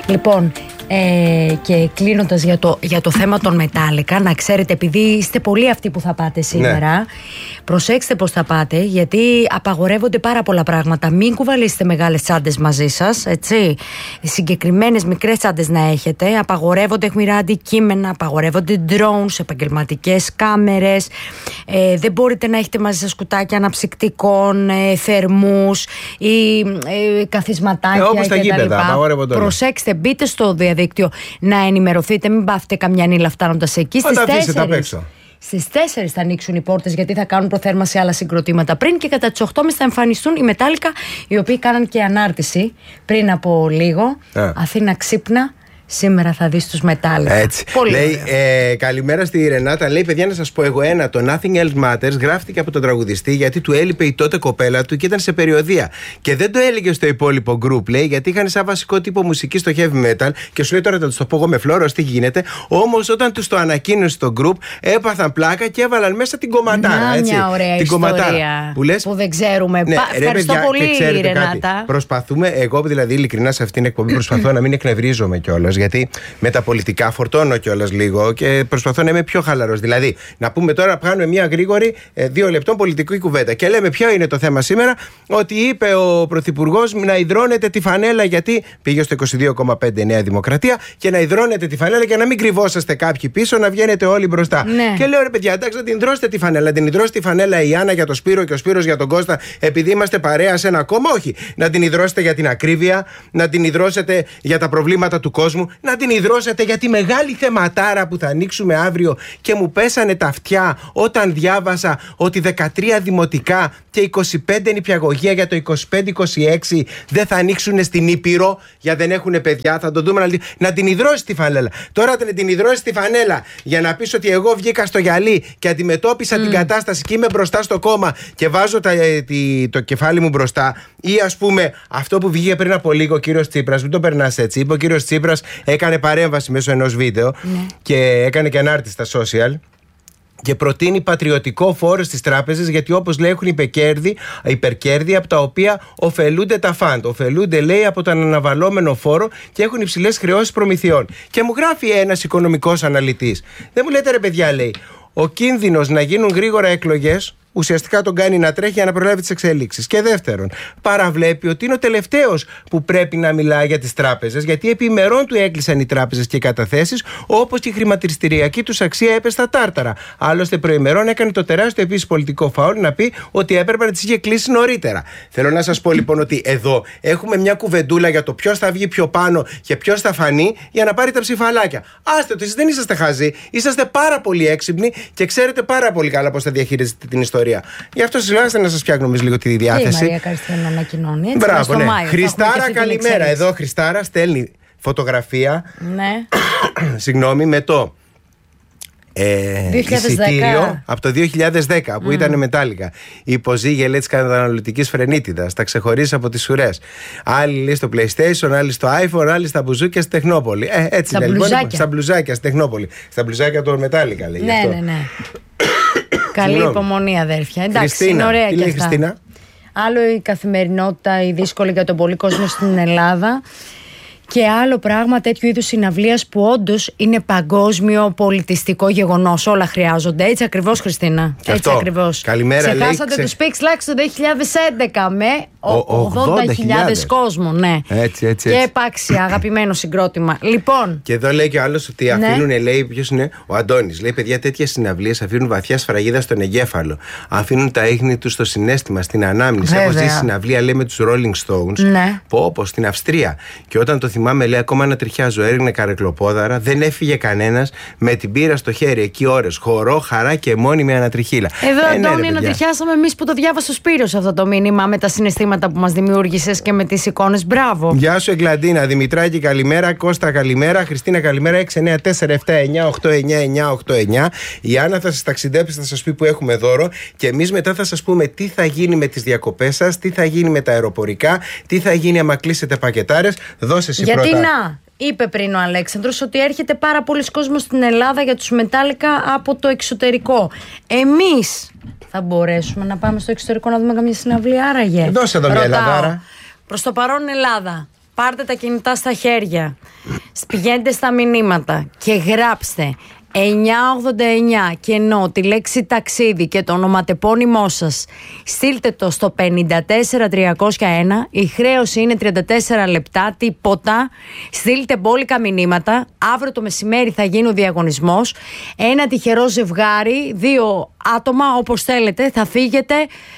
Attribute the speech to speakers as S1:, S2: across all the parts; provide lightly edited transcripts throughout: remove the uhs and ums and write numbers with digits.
S1: Λοιπόν, και κλείνοντας για το θέμα των Metallica, να ξέρετε, επειδή είστε πολλοί αυτοί που θα πάτε σήμερα, προσέξτε πως θα πάτε, γιατί απαγορεύονται πάρα πολλά πράγματα. Μην κουβαλήσετε μεγάλες τσάντες μαζί σας, έτσι. Συγκεκριμένες μικρές τσάντες να έχετε. Απαγορεύονται αιχμηρά αντικείμενα, απαγορεύονται drones, επαγγελματικές κάμερες. Δεν μπορείτε να έχετε μαζί σας κουτάκια αναψυκτικών, θερμούς ή καθισματάκια
S2: όπως τα γήπεδα, απαγορεύονται όλα.
S1: Προσέξτε, μπείτε στο διαδίκτυο να ενημερωθείτε, μην πάθετε καμιά νύλα φτάνοντας εκεί. Στις 4 θα ανοίξουν οι πόρτες, γιατί θα κάνουν προθέρμανση άλλα συγκροτήματα πριν, και κατά τις 8.30 θα εμφανιστούν οι Metallica, οι οποίοι κάναν και ανάρτηση πριν από λίγο. Αθήνα ξύπνα, σήμερα θα δεις τους Metallica.
S2: Έτσι.
S1: Πολύ
S2: λέει, καλημέρα στη Ρενάτα. Λέει, παιδιά, να σας πω εγώ ένα. Το Nothing Else Matters γράφτηκε από τον τραγουδιστή, γιατί του έλειπε η τότε κοπέλα του και ήταν σε περιοδεία. Και δεν το έλεγε στο υπόλοιπο group, λέει, γιατί είχαν σαν βασικό τύπο μουσική στο heavy metal. Και σου λέει, τώρα θα τους το πω εγώ με φλόρος, τι γίνεται. Όμως όταν τους το ανακοίνωσε στο group, έπαθαν πλάκα και έβαλαν μέσα την κομματάρα. Έτσι.
S1: Μια ωραία
S2: την
S1: ιστορία που δεν ξέρουμε.
S2: Ναι,
S1: ευχαριστώ πολύ, Ρενάτα.
S2: Προσπαθούμε, εγώ δηλαδή ειλικρινά σε αυτήν την εκπομπή προσπαθώ να μην εκνευρίζομαι κιόλας. Γιατί με τα πολιτικά φορτώνω κιόλας λίγο και προσπαθώ να είμαι πιο χαλαρός. Δηλαδή, να πούμε τώρα, κάνουμε μια γρήγορη 2 λεπτών πολιτική κουβέντα. Και λέμε, ποιο είναι το θέμα σήμερα? Ότι είπε ο Πρωθυπουργός να υδρώνετε τη φανέλα, γιατί πήγε στο 22,5 Νέα Δημοκρατία, και να υδρώνετε τη φανέλα και να μην κρυβόσαστε κάποιοι πίσω, να βγαίνετε όλοι μπροστά.
S1: Ναι.
S2: Και λέω, ρε παιδιά, εντάξει, να την υδρώσετε τη φανέλα. Να την υδρώσει τη φανέλα η Άννα για τον Σπύρο και ο Σπύρος για τον Κώστα, επειδή είμαστε παρέα σε ένα κόμμα. Όχι. Να την υδρώσετε για την ακρίβεια, να την υδρώσετε για τα προβλήματα του κόσμου, να την υδρώσετε για τη μεγάλη θεματάρα που θα ανοίξουμε αύριο. Και μου πέσανε τα αυτιά όταν διάβασα ότι 13 δημοτικά και 25 νηπιαγωγεία για το 25-26 δεν θα ανοίξουν στην Ήπειρο, γιατί δεν έχουν παιδιά. Θα το δούμε να την υδρώσει τη φανέλα. Τώρα να την υδρώσει τη φανέλα για να πεις ότι εγώ βγήκα στο γυαλί και αντιμετώπισα την κατάσταση και είμαι μπροστά στο κόμμα και βάζω το κεφάλι μου μπροστά. Ή ας πούμε αυτό που βγήκε πριν από λίγο ο κύριος Τσίπρας, μην το περνάς έτσι. Είπε ο κύριος Τσίπρας, έκανε παρέμβαση μέσω ενός βίντεο και έκανε και ανάρτηση στα social. Και προτείνει πατριωτικό φόρο στις τράπεζες, γιατί όπως λέει έχουν υπερκέρδη από τα οποία ωφελούνται τα φαντ. Ωφελούνται, λέει, από τον αναβαλώμενο φόρο και έχουν υψηλές χρεώσεις προμηθειών. Και μου γράφει ένας οικονομικός αναλυτής. Δεν μου λέτε, ρε παιδιά, λέει, ο κίνδυνος να γίνουν γρήγορα εκλογές ουσιαστικά τον κάνει να τρέχει για να προλάβει τις εξελίξεις. Και δεύτερον, παραβλέπει ότι είναι ο τελευταίος που πρέπει να μιλάει για τις τράπεζες, γιατί επί ημερών του έκλεισαν οι τράπεζες και οι καταθέσεις, όπως και η χρηματιστηριακή τους αξία έπεσε στα τάρταρα. Άλλωστε, προημερών έκανε το τεράστιο επίσης πολιτικό φάουλ να πει ότι έπρεπε να τις είχε κλείσει νωρίτερα. Θέλω να σας πω λοιπόν ότι εδώ έχουμε μια κουβεντούλα για το ποιος θα βγει πιο πάνω και ποιος θα φανεί για να πάρει τα ψηφαλάκια. Άστε ότι εσείς δεν είσαστε χαζοί, είσαστε πάρα πολύ έξυπνοι και ξέρετε πάρα πολύ καλά πώς θα διαχειρίζετε την ιστορία. Γι' αυτό συλλογάστε να σας φτιάχνω λίγο τη διάθεση.
S1: Και η Μαρία Καριστιανού να ανακοινώνει.
S2: Μπράβο, ναι. Χριστάρα, καλημέρα. Εδώ Χριστάρα στέλνει φωτογραφία.
S1: Ναι.
S2: Συγγνώμη, με το εισιτήριο από το 2010 που ήταν Metallica. Η υποζύγια, λέει, της καταναλωτικής φρενίτιδας. Τα ξεχωρίζει από τις ουρές. Άλλοι, λέει, στο PlayStation, άλλοι στο iPhone, άλλοι στα μπουζούκια στη Τεχνόπολη. Έτσι
S1: στα
S2: λέει.
S1: Μπλουζάκια.
S2: Λοιπόν, στα μπλουζάκια στη Τεχνόπολη. Στα μπλουζάκια του Metallica, λέει.
S1: Ναι. Καλή υπομονή, αδέρφια. Εντάξει, είναι ωραία και αυτά.
S2: Χριστίνα.
S1: Άλλο η καθημερινότητα, η δύσκολη για τον πολύ κόσμο στην Ελλάδα. Και άλλο πράγμα τέτοιου είδους συναυλίας που όντως είναι παγκόσμιο πολιτιστικό γεγονός. Όλα χρειάζονται. Έτσι ακριβώς, Χριστίνα. Έτσι ακριβώς.
S2: Καλημέρα,
S1: ξεχάσατε τους Pix Lux το 2011 με 80.000 κόσμο. Ναι.
S2: Έτσι.
S1: Και επάξια, αγαπημένο συγκρότημα. Λοιπόν.
S2: Και εδώ λέει και ο άλλος ότι αφήνουν, λέει, ποιος είναι, ο Αντώνης. Λέει, παιδιά, τέτοιες συναυλίες αφήνουν βαθιά σφραγίδα στον εγκέφαλο. Αφήνουν τα ίχνη τους στο συναίσθημα, στην ανάμνηση. Έχω ζήσει συναυλία, λέει, με τους Rolling Stones.
S1: Ναι.
S2: Όπως στην Αυστρία. Και όταν το θυμάμαι, λέει, ακόμα να τριχιάζω, έριχνε καρεκλοπόδαρα, δεν έφυγε κανένας με την πύρα στο χέρι εκεί ώρες. Χορό, χαρά και μόνιμη ανατριχύλα.
S1: Εδώ, Αντώνη, να τριχιάσαμε εμείς που το διάβασε ο Σπύρος αυτό το μήνυμα με τα συναισθήματα που μας δημιούργησες και με τις εικόνες. Μπράβο.
S2: Γεια σου, Εγκλαντίνα. Δημητράκη, καλημέρα. Κώστα, καλημέρα. Χριστίνα, καλημέρα. 694-799-899. Η Άννα θα σας ταξιδέψει, θα σας πει που έχουμε δώρο. Και εμείς μετά θα σας πούμε τι θα γίνει με τις διακοπές σας, τι θα γίνει με τα αεροπορικά, τι θα γίνει άμα κλείσετε πακετάρες. Δώσε εσύ πρώτα.
S1: Γιατί είπε πριν ο Αλέξανδρος ότι έρχεται πάρα πολλοί κόσμος στην Ελλάδα για τους Metallica από το εξωτερικό. Εμείς θα μπορέσουμε να πάμε στο εξωτερικό να δούμε καμία συναυλία, άραγε?
S2: Δώσε εδώ μια Ελλαδάρα.
S1: Προς το παρόν Ελλάδα. πάρτε τα κινητά στα χέρια, πηγαίνετε στα μηνύματα και γράψτε 989 κενό τη λέξη ταξίδι και το ονοματεπώνυμό σας. Στείλτε το στο 54301. Η χρέωση είναι 34 λεπτά, τίποτα. Στείλτε μπόλικα μηνύματα. Αύριο το μεσημέρι θα γίνει ο διαγωνισμός. Ένα τυχερό ζευγάρι, 2 άτομα όπως θέλετε, θα φύγετε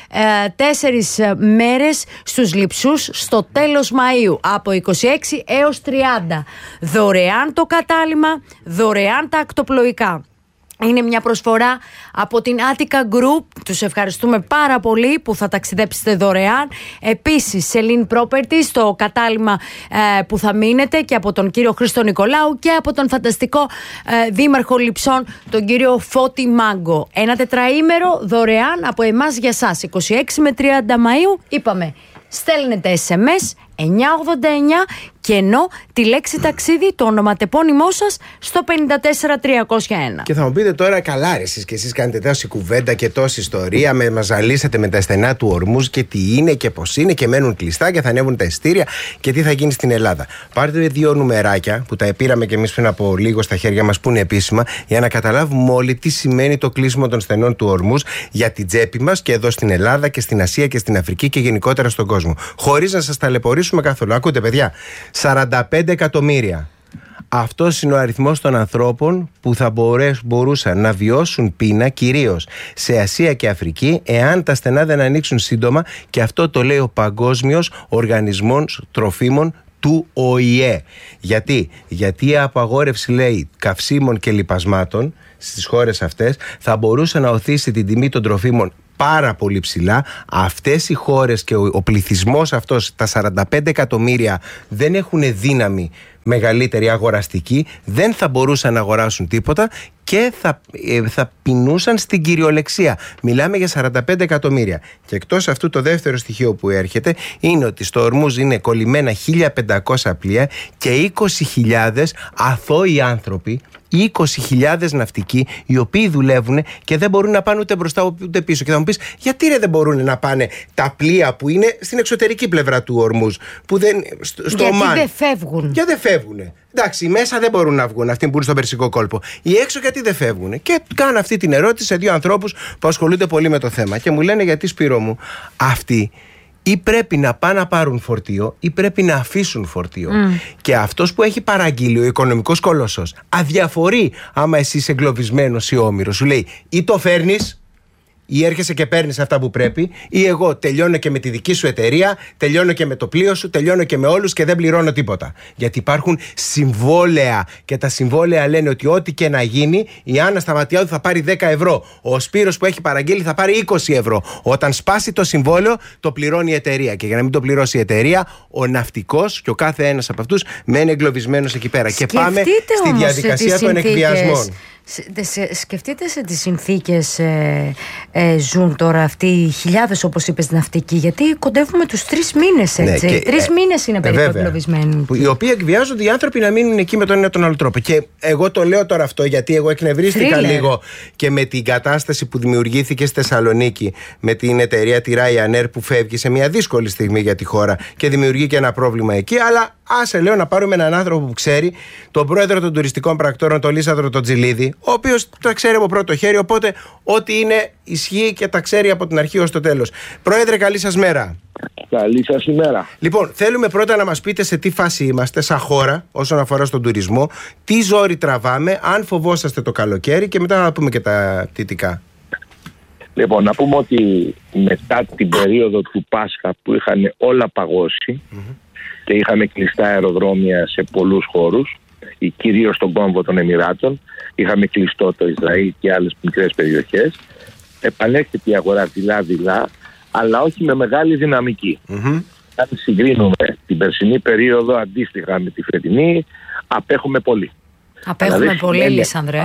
S1: 4 μέρες στους Λειψούς στο τέλος Μαΐου, από 26 έως 30. Δωρεάν το κατάλημα, δωρεάν τα ακτοπλοϊκά. Είναι μια προσφορά από την Attica Group. Τους ευχαριστούμε πάρα πολύ που θα ταξιδέψετε δωρεάν. Επίσης, Celine Properties, το κατάλημα που θα μείνετε, και από τον κύριο Χρήστο Νικολάου και από τον φανταστικό δήμαρχο Λειψών, τον κύριο Φώτη Μάγκο. Ένα τετραήμερο δωρεάν από εμάς για σας. 26 με 30 Μαΐου, είπαμε, στέλνετε SMS 989 κενό τη λέξη ταξίδι, το ονοματεπώνυμό σας στο 54301.
S2: Και θα μου πείτε τώρα, καλά ρε εσείς και εσείς κάνετε τόση κουβέντα και τόση ιστορία, μας ζαλίσατε με τα στενά του Ορμούζ και τι είναι και πώς είναι και μένουν κλειστά και θα ανέβουν τα ειστήρια και τι θα γίνει στην Ελλάδα. Πάρτε 2 νουμεράκια που τα πήραμε και εμείς πριν από λίγο στα χέρια μας, που είναι επίσημα, για να καταλάβουμε όλοι τι σημαίνει το κλείσιμο των στενών του Ορμούζ για την τσέπη μας και εδώ στην Ελλάδα και στην Ασία και στην Αφρική και γενικότερα στον κόσμο. Χωρίς να σας ταλαιπωρήσουμε καθόλου. Ακούτε, παιδιά, 45 εκατομμύρια. Αυτός είναι ο αριθμός των ανθρώπων που θα μπορούσαν να βιώσουν πείνα, κυρίως σε Ασία και Αφρική, εάν τα στενά δεν ανοίξουν σύντομα, και αυτό το λέει ο Παγκόσμιος Οργανισμός Τροφίμων του ΟΗΕ. Γιατί η απαγόρευση, λέει, καυσίμων και λιπασμάτων στις χώρες αυτές θα μπορούσε να οθήσει την τιμή των τροφίμων πάρα πολύ ψηλά. Αυτές οι χώρες και ο πληθυσμός αυτός, τα 45 εκατομμύρια, δεν έχουν δύναμη μεγαλύτερη αγοραστική, δεν θα μπορούσαν να αγοράσουν τίποτα και θα πεινούσαν στην κυριολεξία. Μιλάμε για 45 εκατομμύρια. Και εκτός αυτού, το δεύτερο στοιχείο που έρχεται είναι ότι στο Ορμούζ είναι κολλημένα 1500 πλοία και 20.000 αθώοι άνθρωποι, 20.000 ναυτικοί, οι οποίοι δουλεύουν και δεν μπορούν να πάνε ούτε μπροστά ούτε πίσω. Και θα μου πεις, γιατί δεν μπορούν να πάνε τα πλοία που είναι στην εξωτερική πλευρά του Ορμούζ, που στο Ομάν?
S1: Γιατί δεν φεύγουν.
S2: Και δεν φεύγουν. Εντάξει, μέσα δεν μπορούν να βγουν, αυτοί που είναι στον Περσικό κόλπο. Οι έξω γιατί δεν φεύγουν? Και κάνω αυτή την ερώτηση σε 2 ανθρώπους που ασχολούνται πολύ με το θέμα. Και μου λένε, γιατί, Σπύρο μου, αυτοί ή πρέπει να πάνε να πάρουν φορτίο ή πρέπει να αφήσουν φορτίο. Και αυτός που έχει παραγγείλει, ο οικονομικός κολόσσος, αδιαφορεί άμα εσύ είσαι εγκλωβισμένος ή όμηρος. Σου λέει, ή το φέρνεις, ή έρχεσαι και παίρνεις αυτά που πρέπει, ή εγώ τελειώνω και με τη δική σου εταιρεία, τελειώνω και με το πλοίο σου, τελειώνω και με όλους και δεν πληρώνω τίποτα. Γιατί υπάρχουν συμβόλαια και τα συμβόλαια λένε ότι ό,τι και να γίνει, η Άννα Σταματιάδου θα πάρει 10 ευρώ. Ο Σπύρος που έχει παραγγείλει θα πάρει 20 ευρώ. Όταν σπάσει το συμβόλαιο, το πληρώνει η εταιρεία. Και για να μην το πληρώσει η εταιρεία, ο ναυτικός και ο κάθε ένας από αυτούς μένει εγκλωβισμένος εκεί πέρα. Και πάμε στη διαδικασία των εκβιασμών.
S1: Σκεφτείτε σε τι συνθήκες ζουν τώρα αυτοί οι χιλιάδες, όπως είπες, ναυτικοί, γιατί κοντεύουμε τους 3 μήνες, έτσι. Ναι, 3 μήνες είναι περίπου εγκλωβισμένοι.
S2: Οι οποίοι εκβιάζονται οι άνθρωποι να μείνουν εκεί με τον ένα ή τον άλλο τρόπο. Και εγώ το λέω τώρα αυτό γιατί εγώ εκνευρίστηκα λίγο και με την κατάσταση που δημιουργήθηκε στη Θεσσαλονίκη με την εταιρεία τη Ryanair που φεύγει σε μια δύσκολη στιγμή για τη χώρα και δημιουργεί και ένα πρόβλημα εκεί. Αλλά άσε, λέω, να πάρουμε έναν άνθρωπο που ξέρει, τον πρόεδρο των τουριστικών πρακτόρων, τον Λίσανδρο τον Τζιλίδη, ο οποίος τα ξέρει από πρώτο χέρι, οπότε ό,τι είναι ισχύει και τα ξέρει από την αρχή ως το τέλος. Πρόεδρε, καλή σας μέρα.
S3: Καλή σας ημέρα.
S2: Λοιπόν, θέλουμε πρώτα να μας πείτε σε τι φάση είμαστε σαν χώρα όσον αφορά στον τουρισμό, τι ζόρι τραβάμε, αν φοβόσαστε το καλοκαίρι, και μετά να πούμε και τα πτυτικά.
S3: Λοιπόν, να πούμε ότι μετά την περίοδο του Πάσχα που είχαν όλα παγώσει και είχαμε κλειστά αεροδρόμια σε πολλούς χώρους, κυρίως στον κόμβο των Εμιράτων, είχαμε κλειστό το Ισραήλ και άλλες μικρές περιοχές, επανέρχεται η αγορά δειλά-δειλά, αλλά όχι με μεγάλη δυναμική. Αν συγκρίνουμε την περσινή περίοδο αντίστοιχα με τη φετινή, απέχουμε πολύ.
S1: Απέχουμε πολύ, Λίσανδρε.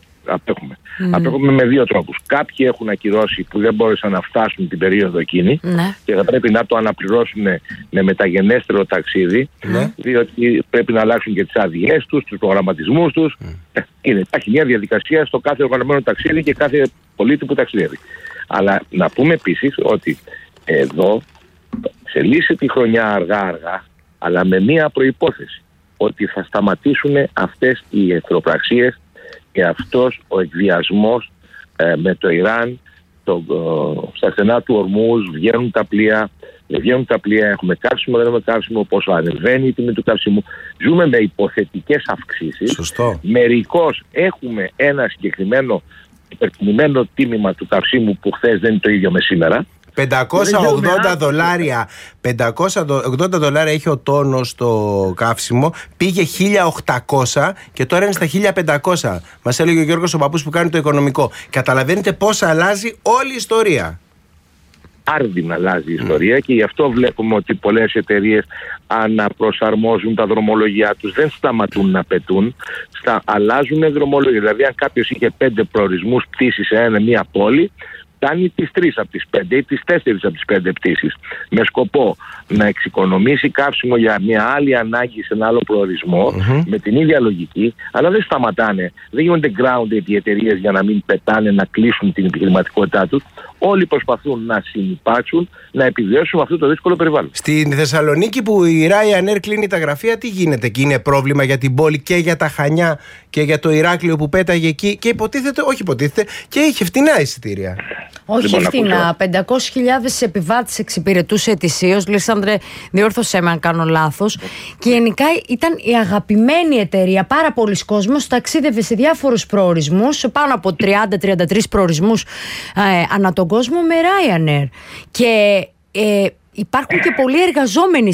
S3: Απέχουμε με 2 τρόπους. Κάποιοι έχουν ακυρώσει που δεν μπόρεσαν να φτάσουν την περίοδο εκείνη και θα πρέπει να το αναπληρώσουν με μεταγενέστερο ταξίδι, διότι πρέπει να αλλάξουν και τις άδειές τους, τους προγραμματισμούς τους. Υπάρχει μια διαδικασία στο κάθε οργανωμένο ταξίδι και κάθε πολίτη που ταξιδεύει. Αλλά να πούμε επίσης ότι εδώ, σε λύση τη χρονιά αργά-αργά, αλλά με μία προϋπόθεση, ότι θα σταματήσουν αυτές οι εχθροπραξίες και αυτός ο εκβιασμός με το Ιράν. Στα στενά του Ορμούζ βγαίνουν τα πλοία, δεν βγαίνουν τα πλοία, έχουμε καύσιμο, δεν έχουμε καύσιμο, πόσο ανεβαίνει η τιμή του καυσίμου. Ζούμε με υποθετικές αυξήσεις.
S2: Σωστό.
S3: Μερικώς έχουμε ένα συγκεκριμένο υπερτιμημένο τίμημα του καυσίμου που χθες δεν είναι το ίδιο με σήμερα. $580 έχει ο τόνος στο καύσιμο, πήγε 1.800 και τώρα είναι στα 1.500. Μας έλεγε ο Γιώργος ο παππούς που κάνει το οικονομικό. Καταλαβαίνετε πώς αλλάζει όλη η ιστορία. Άρδινα αλλάζει η ιστορία και γι' αυτό βλέπουμε ότι πολλές εταιρείες αναπροσαρμόζουν τα δρομολογιά τους, δεν σταματούν να πετούν, αλλάζουν δρομολογία. Δηλαδή αν κάποιος είχε 5 προορισμούς πτήσης σε μία πόλη, κάνει τις 3 από τις 5 ή τις 4 από τις 5 πτήσεις με σκοπό να εξοικονομήσει καύσιμο για μια άλλη ανάγκη σε ένα άλλο προορισμό, με την ίδια λογική, αλλά δεν σταματάνε, δεν γίνονται grounded οι εταιρείες για να μην πετάνε, να κλείσουν την επιχειρηματικότητά τους. Όλοι προσπαθούν να συνυπάρξουν, να επιβιώσουν αυτό το δύσκολο περιβάλλον.
S2: Στην Θεσσαλονίκη που η Ryanair κλείνει τα γραφεία, τι γίνεται εκεί? Είναι πρόβλημα για την πόλη και για τα Χανιά και για το Ηράκλειο που πέταγε εκεί και υποτίθεται και είχε φτηνά εισιτήρια.
S1: Όχι φτηνά, 500.000 επιβάτες εξυπηρετούσε ετησίως. Λίσανδρε, διόρθωσέ με αν κάνω λάθος. Και γενικά ήταν η αγαπημένη εταιρεία. Πάρα πολλοί κόσμος ταξίδευε σε διάφορους προορισμούς, σε πάνω από 30-33 προορισμούς ανά τον κόσμο με Ryanair. Και υπάρχουν και πολλοί εργαζόμενοι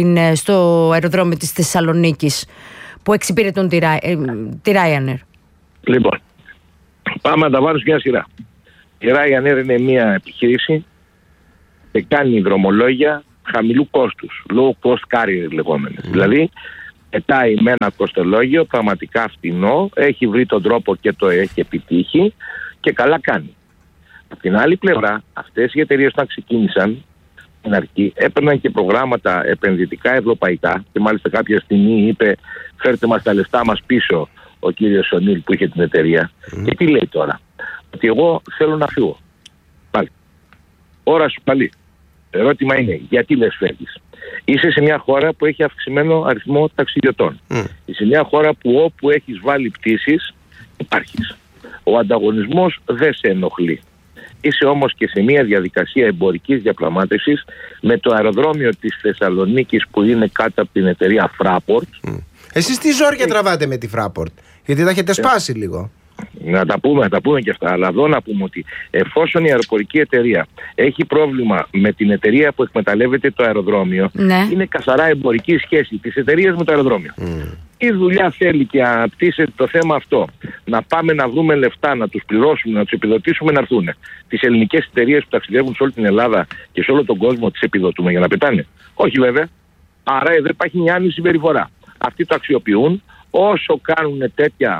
S1: στο αεροδρόμιο της Θεσσαλονίκης που εξυπηρετούν τη Ryanair.
S3: Λοιπόν, πάμε να τα βάλω σε μια σειρά. Η Ryanair είναι μια επιχείρηση και κάνει δρομολόγια χαμηλού κόστους, low cost carrier λεγόμενες. Δηλαδή, πετάει με ένα κοστολόγιο πραγματικά φτηνό, έχει βρει τον τρόπο και το έχει επιτύχει και καλά κάνει. Από την άλλη πλευρά, αυτές οι εταιρείες όταν ξεκίνησαν στην αρχή έπαιρναν και προγράμματα επενδυτικά ευρωπαϊκά και μάλιστα κάποια στιγμή είπε φέρτε μας τα λεφτά μας πίσω ο κύριος Σονίλ που είχε την εταιρεία. Και τι λέει τώρα? Ότι εγώ θέλω να φύγω. Πάλι. Ώρα σου πάλι. Ερώτημα είναι, γιατί λες φεύγεις? Είσαι σε μια χώρα που έχει αυξημένο αριθμό ταξιδιωτών. Είσαι σε μια χώρα που όπου έχεις βάλει πτήσεις υπάρχεις. Ο ανταγωνισμός δεν σε ενοχλεί. Είσαι όμως και σε μια διαδικασία εμπορικής διαπραγμάτευσης με το αεροδρόμιο της Θεσσαλονίκης που είναι κάτω από την εταιρεία Fraport.
S2: Εσείς τι ζόρια τραβάτε με τη Fraport? Γιατί τα έχετε σπάσει λίγο.
S3: Να τα πούμε και αυτά. Αλλά εδώ να πούμε ότι εφόσον η αεροπορική εταιρεία έχει πρόβλημα με την εταιρεία που εκμεταλλεύεται το αεροδρόμιο, είναι καθαρά εμπορική σχέση της εταιρείας με το αεροδρόμιο. Η δουλειά θέλει και αναπτύσσεται το θέμα αυτό. Να πάμε να βρούμε λεφτά, να τους πληρώσουμε, να τους επιδοτήσουμε να έρθουν. Τις ελληνικές εταιρείες που ταξιδεύουν σε όλη την Ελλάδα και σε όλο τον κόσμο τις επιδοτούμε για να πετάνε? Όχι βέβαια. Άρα εδώ υπάρχει μια άλλη συμπεριφορά. Αυτοί το αξιοποιούν. Όσο κάνουν τέτοια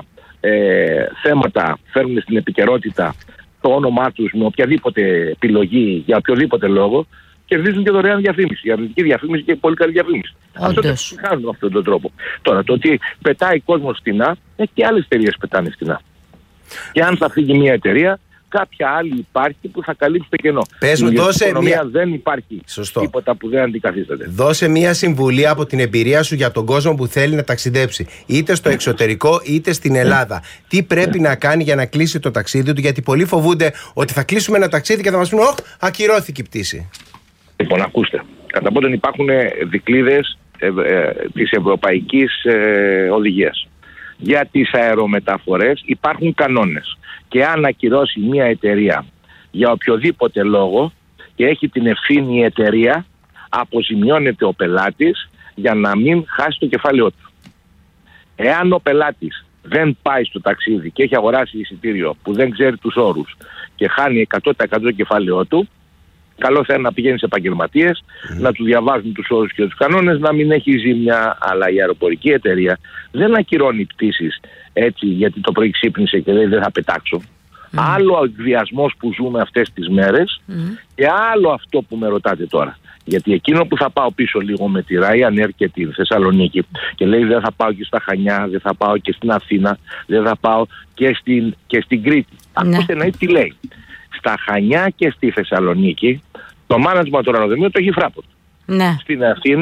S3: θέματα, φέρνουν στην επικαιρότητα το όνομά τους με οποιαδήποτε επιλογή για οποιοδήποτε λόγο, κερδίζουν και δωρεάν διαφήμιση, αρνητική διαφήμιση και πολύ καλή διαφήμιση. Αυτό το κάνουν με αυτόν τον τρόπο. Τώρα, το ότι πετάει κόσμος φτηνά, και άλλες εταιρείες πετάνε φτηνά. Και αν θα φύγει μια εταιρεία, κάποια άλλη υπάρχει που θα καλύψει το κενό.
S2: Πες μου, δώσε μια...
S3: δεν υπάρχει τίποτα που δεν αντικαθίσταται.
S2: Δώσε μια συμβουλή από την εμπειρία σου για τον κόσμο που θέλει να ταξιδέψει, είτε στο εξωτερικό είτε στην Ελλάδα. Τι πρέπει να κάνει για να κλείσει το ταξίδι του? Γιατί πολλοί φοβούνται ότι θα κλείσουμε ένα ταξίδι και θα μας πούνε «Ωχ, ακυρώθηκε η πτήση».
S3: Λοιπόν, ακούστε. Κατά πότε υπάρχουν δικλείδες της Ευρωπαϊκής Οδηγίας. Για τις αερομεταφορές υπάρχουν κανόνες. Και αν ακυρώσει μια εταιρεία για οποιοδήποτε λόγο και έχει την ευθύνη η εταιρεία, αποζημιώνεται ο πελάτης για να μην χάσει το κεφάλαιό του. Εάν ο πελάτης δεν πάει στο ταξίδι και έχει αγοράσει εισιτήριο που δεν ξέρει τους όρους και χάνει 100% το κεφάλαιό του, καλό θα είναι να πηγαίνει σε επαγγελματίες, να του διαβάζουν τους όρους και τους κανόνες, να μην έχει ζήμια. Αλλά η αεροπορική εταιρεία δεν ακυρώνει πτήσεις έτσι γιατί το πρωί ξύπνησε και λέει δεν θα πετάξω. Άλλο ο εκβιασμός που ζούμε αυτές τις μέρες και άλλο αυτό που με ρωτάτε τώρα. Γιατί εκείνο που θα πάω πίσω λίγο με τη Ryanair και τη Θεσσαλονίκη και λέει δεν θα πάω και στα Χανιά, δεν θα πάω και στην Αθήνα, δεν θα πάω και στην Κρήτη. Ακούστε να δείτε τι λέει. Στα Χανιά και στη Θεσσαλονίκη το management των αεροδρομίων το έχει Fraport. Στην Αθήνα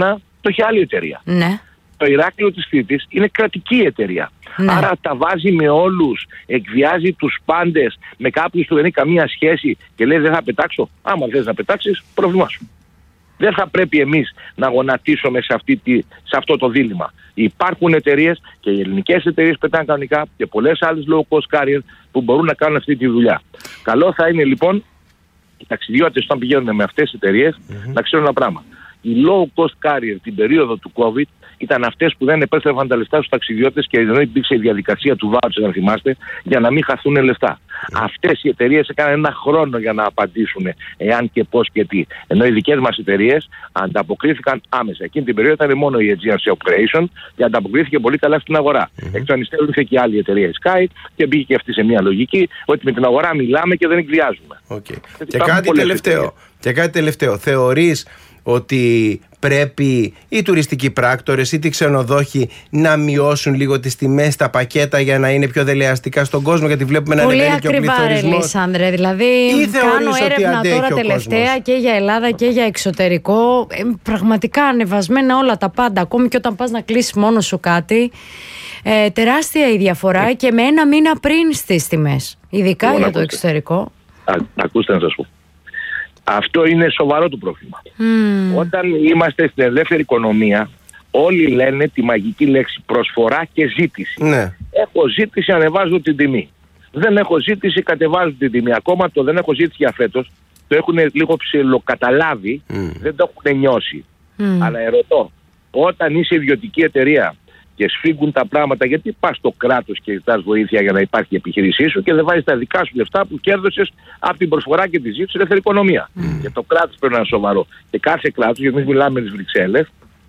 S3: το έχει άλλη εταιρεία.
S1: Ναι.
S3: Το Ηράκλειο της Κρήτης είναι κρατική εταιρεία.
S1: Ναι.
S3: Άρα τα βάζει με όλους, εκβιάζει τους πάντες, με κάποιους που δεν έχει καμία σχέση και λέει δεν θα πετάξω. Άμα θες να πετάξεις, πρόβλημά σου. Δεν θα πρέπει εμείς να γονατίσουμε σε αυτό το δίλημμα. Υπάρχουν εταιρείες και οι ελληνικές εταιρείες πετάνε κανονικά και πολλές άλλες low cost carrier που μπορούν να κάνουν αυτή τη δουλειά. Καλό θα είναι λοιπόν οι ταξιδιώτες όταν πηγαίνουν με αυτές τις εταιρείες να ξέρουν ένα πράγμα. Οι low cost carrier την περίοδο του COVID ήταν αυτές που δεν επέστρεφαν τα λεφτά στους ταξιδιώτες και δεν υπήρξε η διαδικασία του voucher, να θυμάστε, για να μην χαθούν λεφτά. Αυτές οι εταιρείες έκαναν ένα χρόνο για να απαντήσουν εάν και πώς και τι. Ενώ οι δικές μας εταιρείες ανταποκρίθηκαν άμεσα. Εκείνη την περίοδο ήταν μόνο η Aegean Sea Operation και ανταποκρίθηκε πολύ καλά στην αγορά. Εκ των υστέρων ήρθε και άλλη εταιρεία, η Sky, και μπήκε και αυτή σε μια λογική ότι με την αγορά μιλάμε και δεν εκβιάζουμε.
S2: Okay. Και κάτι τελευταίο. Θεωρείς ότι πρέπει οι τουριστικοί πράκτορες ή οι ξενοδόχοι να μειώσουν λίγο τις τιμές στα πακέτα για να είναι πιο δελεαστικά στον κόσμο, γιατί βλέπουμε να ανεβαίνει και ο πληθωρισμός?
S1: Πολύ ακριβά, Λισάνδρε. Δηλαδή, κάνω έρευνα τώρα τελευταία και για Ελλάδα και για εξωτερικό. Πραγματικά ανεβασμένα όλα τα πάντα. Ακόμη και όταν πας να κλείσεις μόνος σου κάτι. Τεράστια η διαφορά και με ένα μήνα πριν στις τιμές. Ειδικά για το εξωτερικό.
S3: Ακούστε να σας πω. Αυτό είναι σοβαρό το πρόβλημα. Όταν είμαστε στην ελεύθερη οικονομία, όλοι λένε τη μαγική λέξη προσφορά και ζήτηση.
S2: Ναι.
S3: Έχω ζήτηση, ανεβάζω την τιμή. Δεν έχω ζήτηση, κατεβάζω την τιμή. Ακόμα το δεν έχω ζήτηση για φέτος, το έχουν λίγο ψιλοκαταλάβει, δεν το έχουν νιώσει. Αλλά ερωτώ, όταν είσαι ιδιωτική εταιρεία και σφίγγουν τα πράγματα, γιατί πας στο κράτος και ζητάς βοήθεια για να υπάρχει η επιχείρησή σου και δεν βάζεις τα δικά σου λεφτά που κέρδωσες από την προσφορά και τη ζήτηση στην ελεύθερη οικονομία? Και το κράτος πρέπει να είναι σοβαρό. Και κάθε κράτος, γιατί εμείς μιλάμε με τις Βρυξέλλες,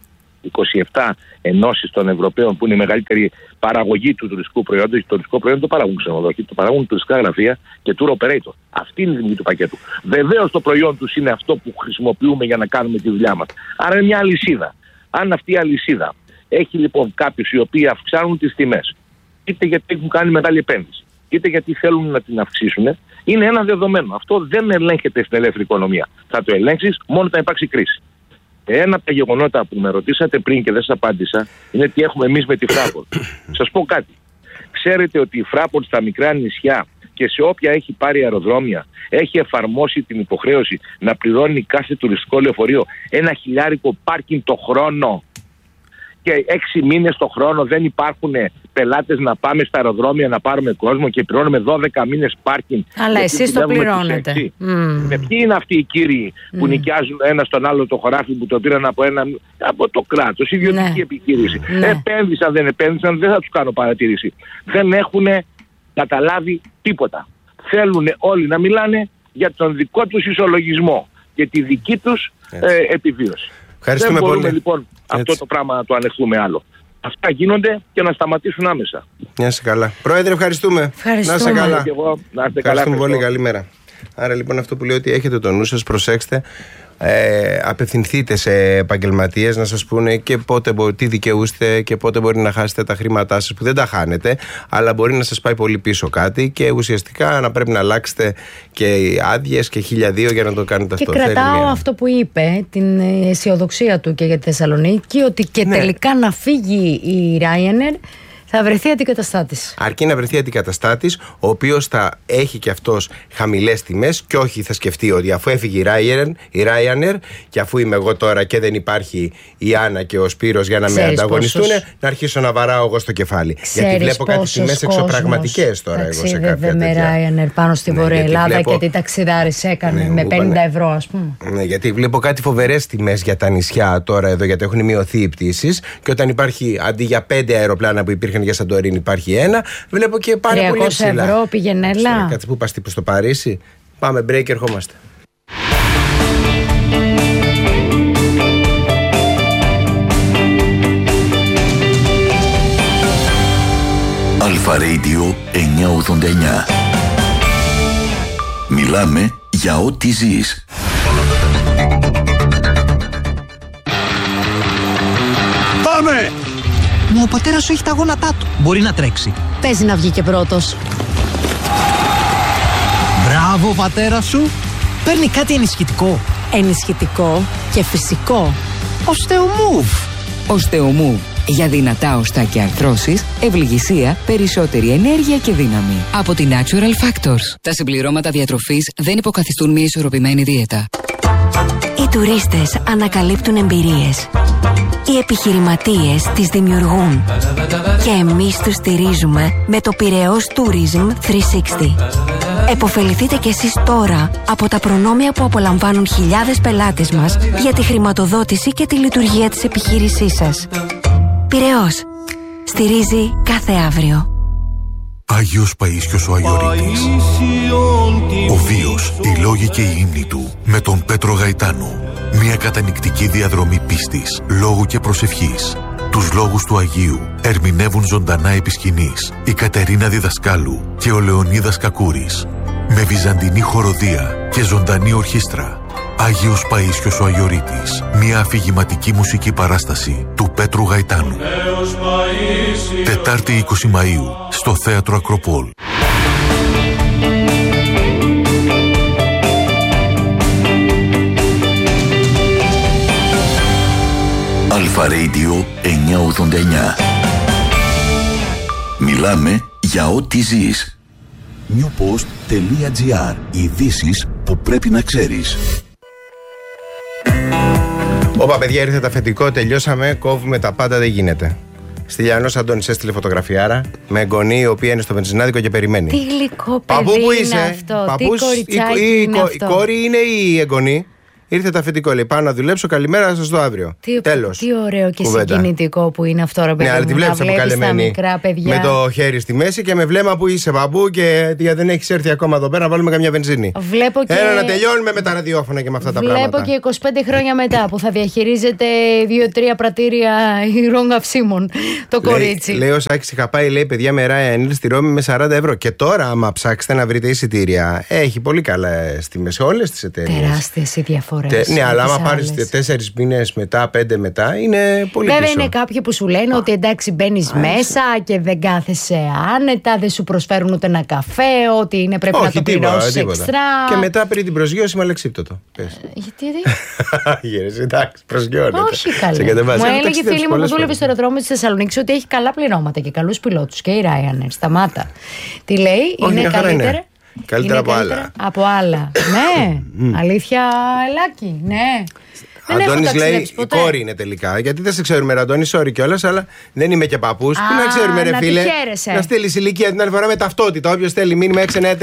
S3: 27 ενώσεις των Ευρωπαίων που είναι η μεγαλύτερη παραγωγή του τουριστικού προϊόντος. Το τουριστικό προϊόντο το παράγουν ξενοδοχεία, το παράγουν τουριστικά γραφεία και tour operator. Αυτή είναι η δημιουργία του πακέτου. Βεβαίως το προϊόν τους είναι αυτό που χρησιμοποιούμε για να κάνουμε τη δουλειά μας. Άρα είναι μια αλυσίδα. Αν αυτή η αλυσίδα έχει λοιπόν κάποιους οι οποίοι αυξάνουν τις τιμές, είτε γιατί έχουν κάνει μεγάλη επένδυση, είτε γιατί θέλουν να την αυξήσουν, είναι ένα δεδομένο. Αυτό δεν ελέγχεται στην ελεύθερη οικονομία. Θα το ελέγξεις μόνο όταν υπάρξει κρίση. Ένα από τα γεγονότα που με ρωτήσατε πριν και δεν σας απάντησα είναι τι έχουμε εμείς με τη Fraport. Σας πω κάτι. Ξέρετε ότι η Fraport στα μικρά νησιά και σε όποια έχει πάρει αεροδρόμια έχει εφαρμόσει την υποχρέωση να πληρώνει κάθε τουριστικό λεωφορείο 1.000 πάρκινγκ το χρόνο. Και 6 μήνες το χρόνο δεν υπάρχουν πελάτες να πάμε στα αεροδρόμια να πάρουμε κόσμο και πληρώνουμε 12 μήνες πάρκινγκ.
S1: Αλλά εσείς το πληρώνετε.
S3: Με ποιοι είναι αυτοί οι κύριοι που νοικιάζουν ένα στον άλλο το χωράφι που το πήραν από το κράτος, ιδιωτική επιχείρηση? Επένδυσαν, δεν επένδυσαν, δεν θα τους κάνω παρατήρηση. Δεν έχουν καταλάβει τίποτα. Θέλουν όλοι να μιλάνε για τον δικό τους ισολογισμό και τη δική τους επιβίωση.
S2: Δεν
S3: μπορούμε λοιπόν αυτό το πράγμα να το ανεχθούμε άλλο. Αυτά γίνονται και να σταματήσουν άμεσα.
S2: Να είσαι καλά. Πρόεδρε, ευχαριστούμε. Να είσαι καλά. Ευχαριστούμε πολύ. Καλή μέρα. Άρα λοιπόν αυτό που λέω ότι έχετε το νου σας, προσέξτε. Απευθυνθείτε σε επαγγελματίες να σας πούνε και τι δικαιούστε και πότε μπορεί να χάσετε τα χρήματά σας, που δεν τα χάνετε, αλλά μπορεί να σας πάει πολύ πίσω κάτι και ουσιαστικά να πρέπει να αλλάξετε και άδειες και 1002 για να το κάνετε αυτό.
S1: Και κρατάω αυτό που είπε, την αισιοδοξία του και για τη Θεσσαλονίκη, ότι και τελικά να φύγει η Ryanair θα βρεθεί αντικαταστάτης.
S2: Αρκεί να βρεθεί αντικαταστάτης, ο οποίος θα έχει και αυτός χαμηλές τιμές και όχι θα σκεφτεί ότι αφού έφυγε η Ryanair και αφού είμαι εγώ τώρα και δεν υπάρχει η Άννα και ο Σπύρος για να με ανταγωνιστούν, να αρχίσω να βαράω εγώ στο κεφάλι. Γιατί βλέπω κάτι τιμές εξωπραγματικές τώρα εγώ σε κάποια τέτοια.
S1: Με Ryanair πάνω στη Βορεια Ελλάδα και τι ταξιδάρης έκανε με 50 ευρώ, ας πούμε.
S2: Ναι, γιατί βλέπω κάτι φοβερές τιμές για τα νησιά τώρα εδώ, γιατί έχουν μειωθεί οι πτήσεις και όταν υπάρχει αντί για 5 αεροπλάνα που υπήρχαν για Σαντορίνη υπάρχει ένα, βλέπω και πάρα πολύ ψηλά.
S1: 300 ευρώ πηγενέλα.
S2: Κάτσε που πας τύπου στο Παρίσι. Πάμε break, ερχόμαστε.
S4: Αλφα Radio 989. Μιλάμε για ό,τι ζεις.
S5: Πάμε! Μα ο πατέρας σου έχει τα γόνατά του. Μπορεί να τρέξει.
S1: Παίζει να βγει και πρώτος.
S5: Μπράβο, ο πατέρας σου. Παίρνει κάτι ενισχυτικό.
S1: Ενισχυτικό και φυσικό.
S5: Οστεομούβ.
S6: Osteomove. Για δυνατά οστά και αρθρώσεις, ευληγησία, περισσότερη ενέργεια και δύναμη. Από τη Natural Factors. Τα συμπληρώματα διατροφής δεν υποκαθιστούν μια ισορροπημένη δίαιτα.
S7: Οι τουρίστες ανακαλύπτουν εμπειρίες. Οι επιχειρηματίες τις δημιουργούν. Και εμείς τους στηρίζουμε με το Πειραιώς Tourism 360. Εποφεληθείτε κι εσείς τώρα από τα προνόμια που απολαμβάνουν χιλιάδες πελάτες μας για τη χρηματοδότηση και τη λειτουργία της επιχείρησής σας. Πειραιώς. Στηρίζει κάθε αύριο.
S8: Άγιος Παΐσιος ο Αγιορείτης. Ο βίος, οι λόγοι και η ύμνη του με τον Πέτρο Γαϊτάνο. Μια κατανυκτική διαδρομή πίστης, λόγου και προσευχής. Τους λόγους του Αγίου ερμηνεύουν ζωντανά επί σκηνής η Κατερίνα Διδασκάλου και ο Λεωνίδας Κακούρης. Με βυζαντινή χοροδία και ζωντανή ορχήστρα. Άγιος Παΐσιος ο Αγιορείτης. Μια αφηγηματική μουσική παράσταση του Πέτρου Γαϊτάνου. Τετάρτη 20 Μαΐου στο Θέατρο Ακροπόλ.
S4: Αλφα Radio 989. Μιλάμε για ό,τι ζεις.
S9: newpost.gr. Ειδήσεις που πρέπει να ξέρεις.
S2: Όπα, παιδιά, ήρθε τα αφεντικό, τελειώσαμε, κόβουμε τα πάντα, δεν γίνεται. Στυλιανός Αντώνης έστειλε φωτογραφιάρα με εγγονή η οποία είναι στο βενζινάδικο και περιμένει.
S1: Τι γλυκό παιδί
S2: Παππού, που
S1: είναι
S2: είσαι?
S1: αυτό,
S2: Παππούς,
S1: τι κοριτσάκι είναι αυτό.
S2: Η κόρη είναι η εγγονή. Ήρθε τα αφεντικό, λέει, πάω να δουλέψω, καλημέρα, θα σας δω αύριο. Τέλος.
S1: Τι ωραίο και
S2: κουβέντα.
S1: Συγκινητικό που είναι αυτό, ρε παιδί.
S2: Ναι, αλλά τη βλέπεις αποκαλεμένη με το χέρι στη μέση και με βλέμμα που είσαι, παππού, και δεν έχεις έρθει ακόμα εδώ πέρα να βάλουμε καμιά βενζίνη.
S1: Βλέπω και...
S2: Έλα να τελειώνουμε με τα ραδιόφωνα και με αυτά τα πράγματα.
S1: Βλέπω και 25 χρόνια μετά που θα διαχειρίζεται 2-3 πρατήρια υγρών καυσίμων το κορίτσι.
S2: Λέει ο Σάκης, είχα πάει, λέει, παιδιά, με Ryanair στη Ρώμη με 40 ευρώ. Και τώρα, άμα ψάξετε να βρείτε εισιτήρια, έχει πολύ καλά τιμές σε όλες τις εταιρείες.
S1: Τεράστιες οι διαφορές.
S2: Ναι, αλλά άμα πάρεις 4 μήνες μετά, 5 μετά, είναι πολύ
S1: Βέβαια
S2: πίσω.
S1: είναι κάποιοι που σου λένε ότι εντάξει μπαίνεις μέσα και δεν κάθεσαι άνετα, δεν σου προσφέρουν ούτε ένα καφέ, ότι είναι πρέπει να το πληρώσεις εξτρά.
S2: Και μετά πριν την προσγείωση με αλεξίπτωτο.
S1: Γιατί
S2: Γύρεσαι, εντάξει, προσγειώνεται.
S1: Όχι καλέ. Μου έλεγε η φίλη μου που δούλευε στο αεροδρόμιο της Θεσσαλονίκης ότι έχει καλά πληρώματα και καλούς πιλότους και η Ryanair. Σταμάτα. Τι λέει, είναι καλύτερα.
S2: Καλύτερα από άλλα.
S1: Από άλλα. Ναι, αλήθεια, Ελάκη, ναι.
S2: Αντώνης λέει, η κόρη είναι τελικά. Γιατί δεν σε ξέρουμε, Αντώνη, sorry κιόλας, αλλά δεν είμαι και παππούς. Πού να ξέρουμε, ρε φίλε. Να στείλεις ηλικία την άλλη φορά με ταυτότητα. Όποιος θέλει μήνυμα 6, 9, 4, 7, 9, 8, 9, 9, 8,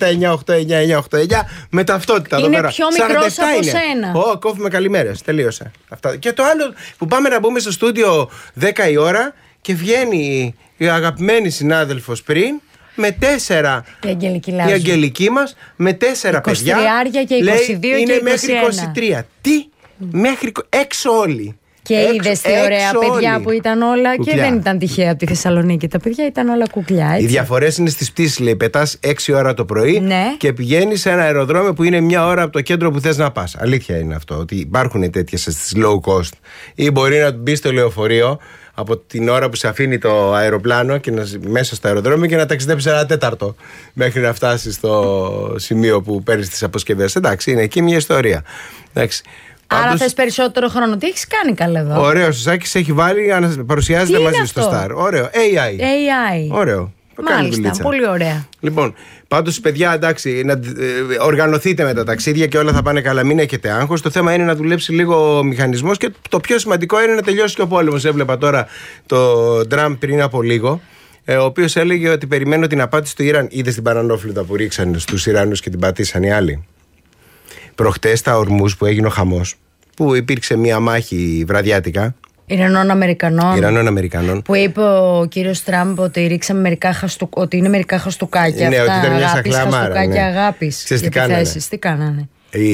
S2: 9 με ταυτότητα εδώ πέρα.
S1: Είναι πιο μικρός από σένα.
S2: Κόβουμε καλημέρες. Τελείωσε. Και το άλλο που πάμε να μπούμε στο στούντιο 10 η ώρα και βγαίνει η αγαπημένη συνάδελφος πριν. Με 4 η Αγγελική μας, με 4 παιδιά.
S1: 23 και 22 λέει, και 21.
S2: Είναι μέχρι 23. Τι, μέχρι έξω όλοι.
S1: Και είδες τι ωραία παιδιά που ήταν όλα κουκλιά. Και δεν ήταν τυχαία από τη Θεσσαλονίκη. Τα παιδιά ήταν όλα κουκλιά, έτσι.
S2: Οι διαφορές είναι στις πτήσεις, λέει. Πετάς 6 ώρα το πρωί,
S1: ναι, και
S2: πηγαίνεις σε ένα αεροδρόμιο που είναι 1 ώρα από το κέντρο που θες να πας. Αλήθεια είναι αυτό, ότι υπάρχουν τέτοιες στις low cost. Ή μπορεί να μπει στο λεωφορείο από την ώρα που σε αφήνει το αεροπλάνο και μέσα στο αεροδρόμιο και να ταξιδέψεις 1/4 μέχρι να φτάσεις στο σημείο που παίρνεις τις αποσκευές. Εντάξει, είναι εκεί μια ιστορία. Εντάξει.
S1: Άρα θες περισσότερο χρόνο. Τι έχεις κάνει καλά εδώ.
S2: Ωραίο, ο Σάκης έχει βάλει, παρουσιάζεται μαζί στο Star. Ωραίο, AI. Ωραίο.
S1: Μάλιστα, πολύ ωραία.
S2: Λοιπόν, πάντως παιδιά, εντάξει, να οργανωθείτε με τα ταξίδια και όλα θα πάνε καλά. Μην έχετε άγχος. Το θέμα είναι να δουλέψει λίγο ο μηχανισμός και το πιο σημαντικό είναι να τελειώσει και ο πόλεμος. Έβλεπα τώρα το Τραμπ πριν από λίγο, ο οποίος έλεγε ότι περιμένω την απάντηση του Ιράν. Είδες την παρανόφλητα που ρίξαν στους Ιρανούς και την πατήσαν οι άλλοι. Προχτές στα Ορμούς που έγινε ο χαμός, που υπήρξε μια μάχη βραδιάτικα. Ιρανών Αμερικανών.
S1: Που είπε ο κύριος Τραμπ ότι ρίξαμε ότι είναι μερικά χαστούκάκια.
S2: Ναι,
S1: αυτά,
S2: ότι ήταν μια
S1: αγάπης,
S2: χαστούκάκια
S1: αγάπης. Τι κάνανε.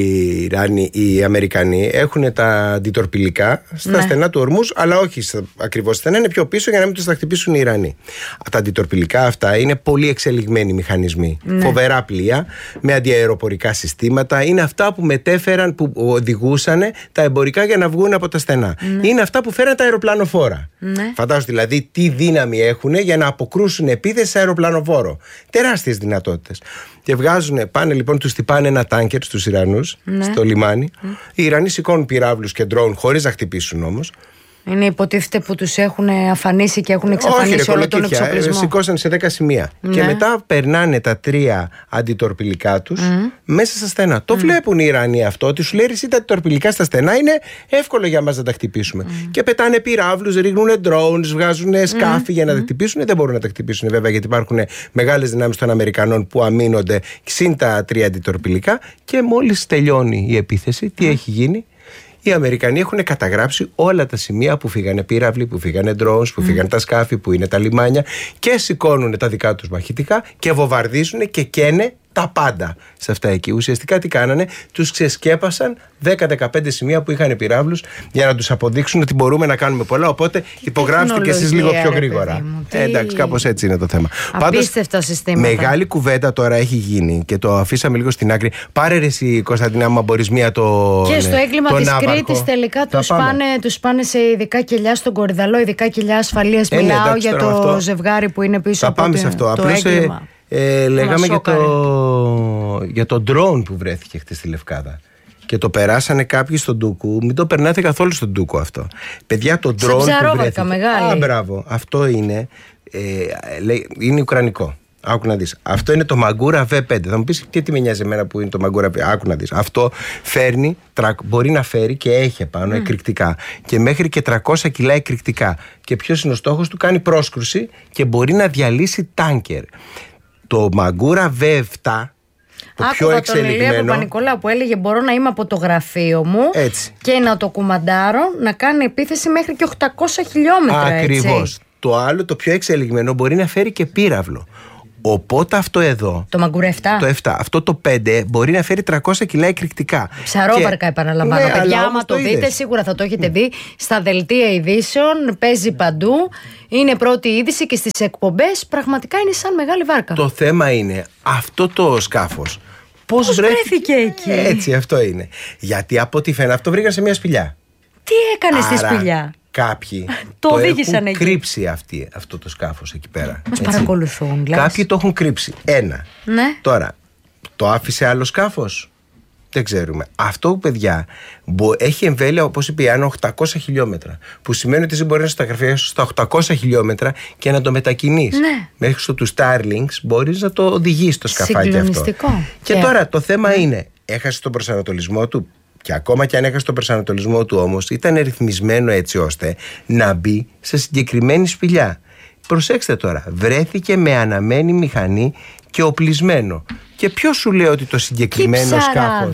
S2: Οι Αμερικανοί έχουν τα αντιτορπιλικά στα στενά του Ορμούς, αλλά όχι ακριβώς στενά, είναι πιο πίσω για να μην τους τα χτυπήσουν οι Ιρανοί. Τα αντιτορπιλικά αυτά είναι πολύ εξελιγμένοι μηχανισμοί. Φοβερά πλοία με αντιαεροπορικά συστήματα. Είναι αυτά που μετέφεραν, που οδηγούσαν τα εμπορικά για να βγουν από τα στενά. Είναι αυτά που φέραν τα αεροπλανοφόρα. Φαντάζομαι δηλαδή τι δύναμη έχουν για να αποκρούσουν επίθεση σε αεροπλανοφόρο. Τεράστιες δυνατότητες. Και πάνε λοιπόν, τους τυπάνε ένα τάνκερ στους Ιρανούς στο λιμάνι. Οι Ιρανοί σηκώνουν πυράβλους και ντρόουν χωρίς να χτυπήσουν όμως.
S1: Είναι υποτίθεται που τους έχουν αφανίσει και έχουν εξαφανίσει όλο τον εξοπλισμό.
S2: Σηκώσαν σε 10 σημεία. Ναι. Και μετά περνάνε τα 3 αντιτορπιλικά τους μέσα στα στενά. Το βλέπουν οι Ιρανοί αυτό, ότι σου λέει εσύ τα αντιτορπιλικά στα στενά είναι εύκολο για μας να τα χτυπήσουμε. Και πετάνε πυράβλους, ρίχνουν drones, βγάζουν σκάφη για να τα χτυπήσουν. Δεν μπορούν να τα χτυπήσουν βέβαια, γιατί υπάρχουν μεγάλες δυνάμεις των Αμερικανών που αμήνονται συν τα 3 αντιτορπιλικά. Και μόλις τελειώνει η επίθεση, τι έχει γίνει? Οι Αμερικανοί έχουν καταγράψει όλα τα σημεία που φύγανε πύραυλοι, που φύγανε drones, που φύγανε τα σκάφη, που είναι τα λιμάνια, και σηκώνουν τα δικά τους μαχητικά και βομβαρδίζουν και καίνε τα πάντα σε αυτά εκεί. Ουσιαστικά τι κάνανε? Τους ξεσκέπασαν 10-15 σημεία που είχαν πυράβλους για να τους αποδείξουν ότι μπορούμε να κάνουμε πολλά. Οπότε υπογράψτε και εσείς λίγο πιο γρήγορα. Εντάξει, κάπως έτσι είναι το θέμα.
S1: Απίστευτα συστήματα.
S2: Μεγάλη κουβέντα τώρα έχει γίνει και το αφήσαμε λίγο στην άκρη. Πάρε ρε εσύ, Κωνσταντινά, μου μπορείς μία το.
S1: Και στο έγκλημα της Κρήτης τελικά τους πάνε σε ειδικά κελιά στον Κορυδαλό, ειδικά κελιά ασφαλείας. Μιλάω για το ζευγάρι που είναι πίσω από το έγκλημα.
S2: Λέγαμε για το drone που βρέθηκε χτες στη Λευκάδα. Και το περάσανε κάποιοι στον Ντούκου. Μην το περνάτε καθόλου στον Ντούκου αυτό. Παιδιά, το drone που βρέθηκε.
S1: Μεγάλη.
S2: Μπράβο. Αυτό είναι. Είναι ουκρανικό. Άκου να δεις. Αυτό είναι το Μαγκούρα V5. Θα μου πεις τι με νοιάζει εμένα που είναι το Μαγκούρα V5. Άκου να δεις. Αυτό φέρνει, μπορεί να φέρει και έχει επάνω εκρηκτικά. Και μέχρι και 300 κιλά εκρηκτικά. Και ποιος είναι ο στόχος του? Κάνει πρόσκρουση και μπορεί να διαλύσει τάνκερ. Το Μαγκούρα V7, το πιο εξελιγμένο.
S1: Άκουγα τον Ηλία Παπα-Νικολάου που έλεγε μπορώ να είμαι από το γραφείο μου και να το κουμαντάρω να κάνει επίθεση μέχρι και 800 χιλιόμετρα.
S2: Ακριβώς. Το άλλο, το πιο εξελιγμένο, μπορεί να φέρει και πύραυλο. Οπότε αυτό εδώ,
S1: το Μαγκούρα 7,
S2: αυτό το 5 μπορεί να φέρει 300 κιλά εκρηκτικά.
S1: Ψαρόβαρκα, επαναλαμβάνω. Ναι, παιδιά, άμα το δείτε, σίγουρα θα το έχετε δει στα δελτία ειδήσεων, παίζει παντού. Είναι πρώτη είδηση και στις εκπομπές πραγματικά είναι σαν μεγάλη βάρκα.
S2: Το θέμα είναι αυτό το σκάφος. Πώς
S1: βρέθηκε εκεί?
S2: Έτσι, αυτό είναι. Γιατί από ό,τι φαίνεται, αυτό βρήκαν σε μια σπηλιά.
S1: Τι έκανε στη σπηλιά?
S2: Κάποιοι
S1: το οδήγησαν
S2: έχουν κρύψει αυτό το σκάφος εκεί πέρα.
S1: Μας παρακολουθούν, λες.
S2: Κάποιοι το έχουν κρύψει.
S1: Ναι.
S2: Τώρα, το άφησε άλλο σκάφος? Δεν ξέρουμε. Αυτό, παιδιά, έχει εμβέλεια, όπως είπε η Άννα, 800 χιλιόμετρα. Που σημαίνει ότι εσύ μπορεί να στα γραφεία σου στα 800 χιλιόμετρα και να το μετακινείς.
S1: Ναι.
S2: Μέχρι στο του Starlinks μπορείς να το οδηγείς το σκαφάκι αυτό. Και τώρα το θέμα είναι, έχασε τον προσανατολισμό του. Και ακόμα και αν έχασε τον προσανατολισμό του, όμως ήταν ρυθμισμένο έτσι ώστε να μπει σε συγκεκριμένη σπηλιά. Προσέξτε τώρα, βρέθηκε με αναμένη μηχανή και οπλισμένο. Και ποιος σου λέει ότι το συγκεκριμένο σκάφος?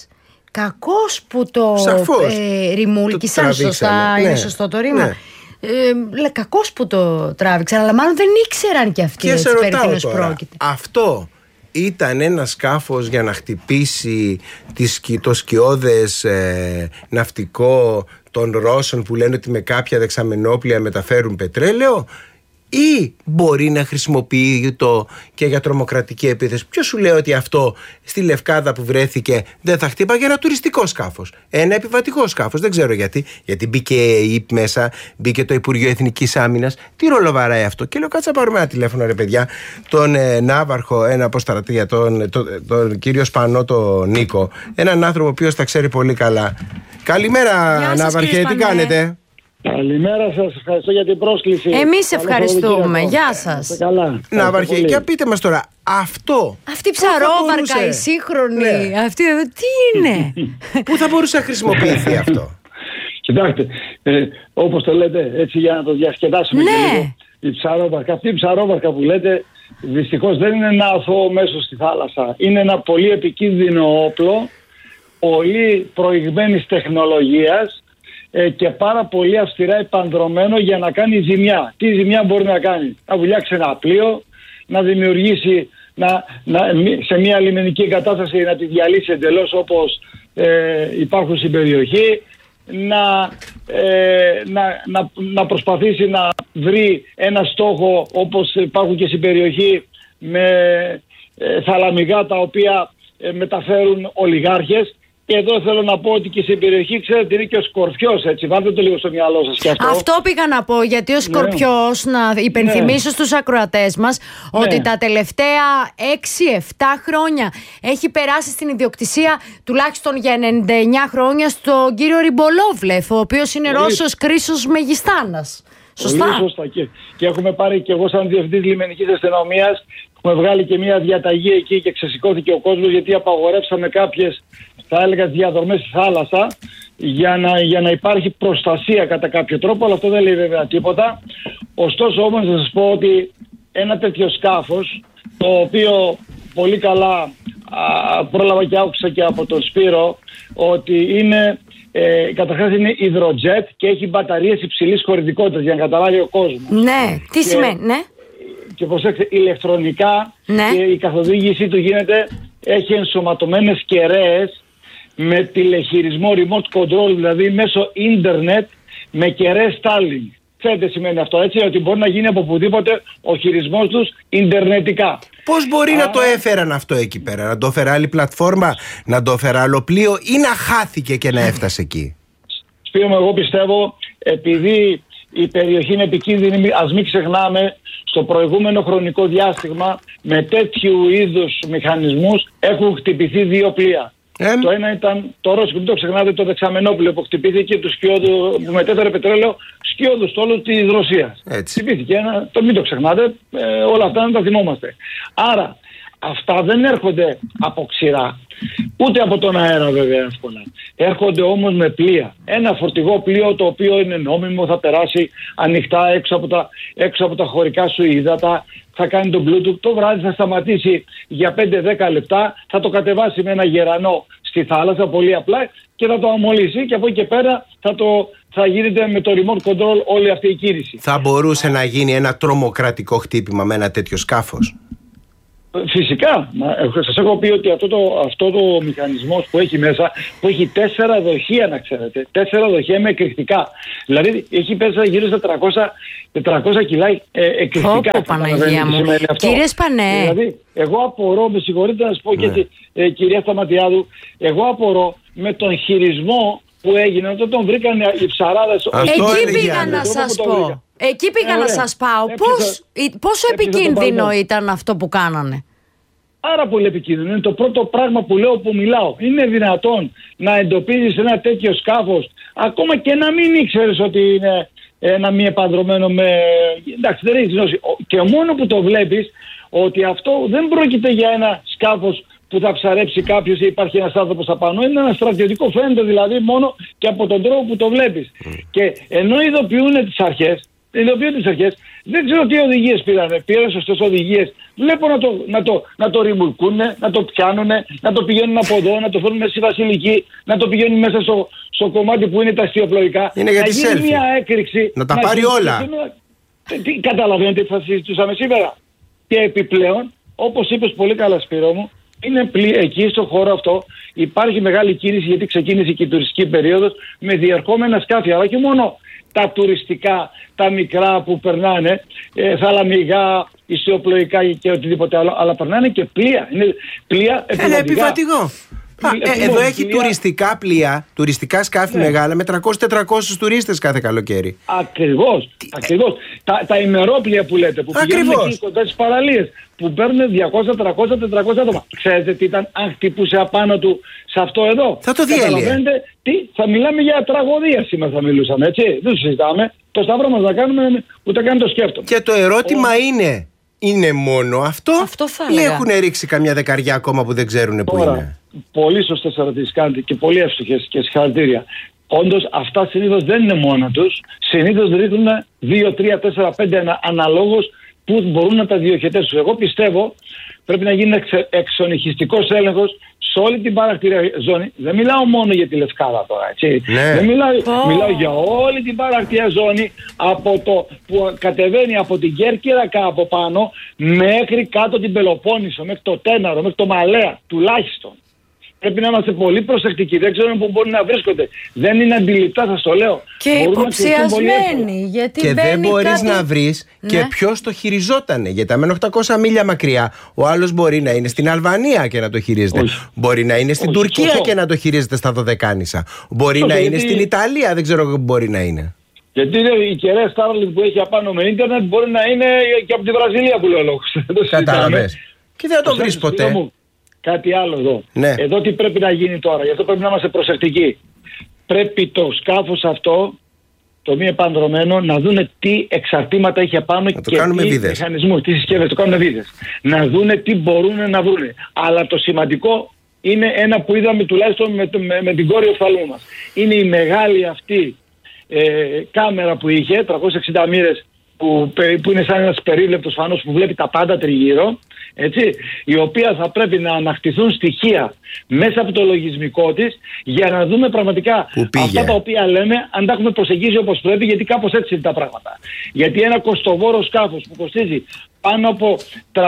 S1: Κακός που το ρημούλκησαν σωστά, είναι σωστό το ρήμα. Ναι. Κακός που το τράβηξαν, αλλά μάλλον δεν ήξεραν κι αυτοί.
S2: Και σε ρωτάω τώρα, αυτό ήταν ένα σκάφος για να χτυπήσει το σκιώδες ναυτικό των Ρώσων που λένε ότι με κάποια δεξαμενόπλια μεταφέρουν πετρέλαιο, ή μπορεί να χρησιμοποιεί το και για τρομοκρατική επίθεση? Ποιος σου λέει ότι αυτό στη Λευκάδα που βρέθηκε δεν θα χτύπαγε ένα τουριστικό σκάφος, ένα επιβατικό σκάφος? Δεν ξέρω γιατί. Γιατί μπήκε η ΙΠ μέσα, μπήκε το Υπουργείο Εθνικής Άμυνας. Τι ρόλο βαράει αυτό? Και λέω κάτσα πάρουμε ένα τηλέφωνο, ρε παιδιά, τον ναύαρχο, τον κύριο Σπανό, τον Νίκο, έναν άνθρωπο ο οποίος τα ξέρει πολύ καλά. Καλημέρα, ναύαρχε, τι κάνετε?
S10: Καλημέρα σας, ευχαριστώ για την πρόσκληση.
S1: Εμείς ευχαριστούμε, γεια σας.
S2: Ναύαρχε, για πείτε μας τώρα, αυτή
S1: η ψαρόβαρκα, η σύγχρονη, αυτή εδώ τι είναι?
S2: Πού θα μπορούσε να χρησιμοποιηθεί αυτό?
S10: Κοιτάξτε, όπως το λέτε, έτσι για να το διασκεδάσουμε και λίγο, αυτή η ψαρόβαρκα που λέτε, δυστυχώς δεν είναι ένα αθώο μέσο στη θάλασσα. Είναι ένα πολύ επικίνδυνο όπλο, πολύ προηγμένης τεχνολογίας, και πάρα πολύ αυστηρά επανδρωμένο για να κάνει ζημιά. Τι ζημιά μπορεί να κάνει? Να βουλιάξει ένα πλοίο, να δημιουργήσει σε μια λιμενική κατάσταση να τη διαλύσει εντελώς όπως υπάρχουν στην περιοχή, να προσπαθήσει να βρει ένα στόχο όπως υπάρχουν και στην περιοχή με θαλαμικά τα οποία μεταφέρουν ολιγάρχες. Και εδώ θέλω να πω ότι και στην περιοχή, ξέρετε, είναι και ο Σκορπιός, έτσι. Βάλτε το λίγο στο μυαλό σας και αυτό.
S1: Αυτό πήγα να πω, γιατί ο Σκορπιός, να υπενθυμίσω στους ακροατές μας, ότι τα τελευταία 6-7 χρόνια έχει περάσει στην ιδιοκτησία τουλάχιστον για 99 χρόνια στον κύριο Ριμπολόβλεφ, ο οποίος είναι Ρώσος Κρίσος Μεγιστάνας. Σωστά.
S10: Πολύ σωστά. Και έχουμε πάρει και εγώ σαν διευθυντής λιμενικής αστυνομίας, έχουμε βγάλει και μια διαταγή εκεί και ξεσηκώθηκε ο κόσμος, γιατί απαγορεύσαμε κάποιες, θα έλεγα, διαδρομές στη θάλασσα για να υπάρχει προστασία κατά κάποιο τρόπο, αλλά αυτό δεν λέει βέβαια τίποτα. Ωστόσο όμως να σας πω ότι ένα τέτοιο σκάφος, το οποίο πολύ καλά πρόλαβα και άκουσα και από τον Σπύρο, ότι είναι καταρχάς είναι υδροτζέτ και έχει μπαταρίες υψηλής χωρητικότητας, για να καταλάβει ο κόσμος.
S1: Ναι, τι σημαίνει, ναι.
S10: Και προσέξτε, ηλεκτρονικά και η καθοδήγησή του έχει ενσωματωμένες κεραίες με τηλεχειρισμό remote control, δηλαδή μέσω ίντερνετ με κεραίες Starlink. Ξέρετε σημαίνει αυτό, έτσι, ότι μπορεί να γίνει από οπουδήποτε ο χειρισμός τους ιντερνετικά.
S2: Πώς μπορεί να το έφεραν αυτό εκεί πέρα, να το έφερε άλλη πλατφόρμα, να το έφερε άλλο πλοίο ή να χάθηκε και να έφτασε εκεί?
S10: Σπύρο μου, εγώ πιστεύω, επειδή η περιοχή είναι επικίνδυνη, ας μην ξεχνάμε, στο προηγούμενο χρονικό διάστημα με τέτοιου είδους μηχανισμούς έχουν χτυπηθεί 2 πλοία. Το ένα ήταν το Ρώσικο, μην το ξεχνάτε, το Δεξαμενόπουλο που χτυπήθηκε που μετέφερε πετρέλαιο σκιώδου στόλου της Ρωσίας. Χτυπήθηκε ένα, μην το ξεχνάτε, όλα αυτά να τα θυμόμαστε. Άρα αυτά δεν έρχονται από ξηρά, ούτε από τον αέρα βέβαια εύκολα. Έρχονται όμως με πλοία. Ένα φορτηγό πλοίο το οποίο είναι νόμιμο, θα περάσει ανοιχτά έξω από τα χωρικά σου ύδατα, θα κάνει τον Bluetooth, το βράδυ θα σταματήσει για 5-10 λεπτά, θα το κατεβάσει με ένα γερανό στη θάλασσα πολύ απλά και θα το αμολύσει, και από εκεί και πέρα θα γίνεται με το remote control όλη αυτή η κίνηση.
S2: Θα μπορούσε να γίνει ένα τρομοκρατικό χτύπημα με ένα τέτοιο σκάφος?
S10: Φυσικά. Σας έχω πει ότι αυτό το μηχανισμός που έχει μέσα, που έχει 4 δοχεία, να ξέρετε, 4 δοχεία με εκρηκτικά. Δηλαδή έχει πέσα γύρω στα 400 κιλά εκρηκτικά.
S1: Πω, Παναγία μου. Κύριε Σπανέ.
S10: Δηλαδή, εγώ απορώ, με συγχωρείτε να σας πω και κυρία Σταματιάδου, εγώ απορώ με τον χειρισμό που έγινε όταν τον βρήκαν οι ψαράδες.
S1: Εκεί πήγα να σας πω. Εκεί πήγα να σας πάω. Πόσο επικίνδυνο ήταν αυτό που κάνανε?
S10: Πάρα πολύ επικίνδυνο. Είναι το πρώτο πράγμα που λέω που μιλάω. Είναι δυνατόν να εντοπίζεις ένα τέτοιο σκάφος, ακόμα και να μην ήξερες ότι είναι ένα μη επανδρωμένο με... Εντάξει, δεν έχεις γνώση. Και μόνο που το βλέπεις ότι αυτό δεν πρόκειται για ένα σκάφος που θα ψαρέψει κάποιος ή υπάρχει ένας άνθρωπος απάνω. Είναι ένα στρατιωτικό, φαίνεται δηλαδή μόνο και από τον τρόπο που το βλέπεις. Και ενώ ειδοποιούν τις αρχές, δεν ξέρω τι οδηγίες πήραν σωστές οδηγίες. Βλέπω να το ρημουρκούνε, να το πιάνουνε, να το πηγαίνουν από εδώ, να το φέρουν μέσα στη Βασιλική, να το πηγαίνουν μέσα στο κομμάτι που είναι τα αστιοπλοϊκά.
S2: Είναι για τη selfie.
S10: Μια έκρηξη.
S2: Να τα πάρει όλα.
S10: Καταλαβαίνετε τι θα συζητούσαμε σήμερα? Και επιπλέον, όπως είπες πολύ καλά, Σπύρο μου, είναι εκεί στο χώρο αυτό υπάρχει μεγάλη κίνηση, γιατί ξεκίνησε και η τουριστική περίοδος με διερχόμενα σκάφη, αλλά και μόνο τα τουριστικά, τα μικρά που περνάνε, θαλαμιγά, ισιοπλοϊκά και οτιδήποτε άλλο, αλλά περνάνε και πλοία. Είναι πλοία
S2: επιβατικό. Εδώ έχει τουριστικά πλοία, τουριστικά σκάφη μεγάλα με 300-400 τουρίστες κάθε καλοκαίρι.
S10: Ακριβώς. Τα ημερόπλοια που λέτε, που πηγαίνουν εκεί κοντά στις παραλίες, που παίρνουν 200, 300, 400 άτομα. Ξέρετε τι ήταν αν χτυπούσε απάνω του σε αυτό εδώ?
S2: Θα το διέλυε.
S10: Θα μιλάμε για τραγωδία σήμερα, θα μιλούσαμε, έτσι. Δεν το συζητάμε. Το σταυρό μας να κάνουμε, ούτε καν το σκέφτομαι.
S2: Και το ερώτημα είναι μόνο αυτό ή έχουν ρίξει καμιά δεκαριά ακόμα που δεν ξέρουν πού είναι?
S10: Πολύ σωστές ερωτήσεις κάνετε και πολύ εύστοχες και συγχαρητήρια. Όντως αυτά συνήθως δεν είναι μόνα τους. Συνήθως ρίχνουν 2, 3, 4, 5 αναλόγως που μπορούν να τα διοχετεύσουν. Εγώ πιστεύω πρέπει να γίνει εξονυχιστικός έλεγχος σε όλη την παρακτήρια ζώνη. Δεν μιλάω μόνο για τη Λευκάδα τώρα, έτσι. Ναι. Δεν μιλάω για όλη την παρακτήρια ζώνη, από το που κατεβαίνει από την Κέρκυρα από πάνω μέχρι κάτω την Πελοπόννησο, μέχρι το Τέναρο, μέχρι το Μαλέα τουλάχιστον. Πρέπει να είμαστε πολύ προσεκτικοί. Δεν ξέρουμε πού μπορεί να βρίσκονται. Δεν είναι αντιληπτά, σας το λέω.
S1: Και υποψιασμένοι. Γιατί
S2: και δεν μπορείς
S1: κάτι...
S2: να βρεις και ποιος το χειριζότανε. Γιατί αν 800 μίλια μακριά, ο άλλος μπορεί να είναι στην Αλβανία και να το χειρίζεται. Μπορεί να είναι στην Τουρκία και να το χειρίζεται στα Δωδεκάνησα. Μπορεί να είναι στην Ιταλία, δεν ξέρω πού μπορεί να είναι.
S10: Γιατί οι κεραίες Starlink που έχει απάνω με ίντερνετ μπορεί να είναι και από τη Βραζιλία που λέω λόγος.
S2: Κατάλαβες. Και δεν το βρεις ποτέ.
S10: Κάτι άλλο εδώ.
S2: Ναι.
S10: Εδώ τι πρέπει να γίνει τώρα, γι' αυτό πρέπει να είμαστε προσεκτικοί. Πρέπει το σκάφος αυτό, το μη επανδρωμένο, να δούνε τι εξαρτήματα έχει απάνω και τι μηχανισμούς, τι συσκευές, το κάνουμε βίδες. Να δούνε τι μπορούν να βρούνε. Αλλά το σημαντικό είναι ένα που είδαμε τουλάχιστον με την κόρη οφθαλμού μας. Είναι η μεγάλη αυτή κάμερα που είχε, 360 μοίρες, που είναι σαν ένας περίβλεπτος φανός που βλέπει τα πάντα τριγύρω, έτσι, η οποία θα πρέπει να ανακτηθούν στοιχεία μέσα από το λογισμικό της για να δούμε πραγματικά αυτά τα οποία λέμε, αν τα έχουμε προσεγγίσει όπως πρέπει, γιατί κάπως έτσι είναι τα πράγματα. Γιατί ένα κοστοβόρο σκάφος που κοστίζει πάνω από $300,000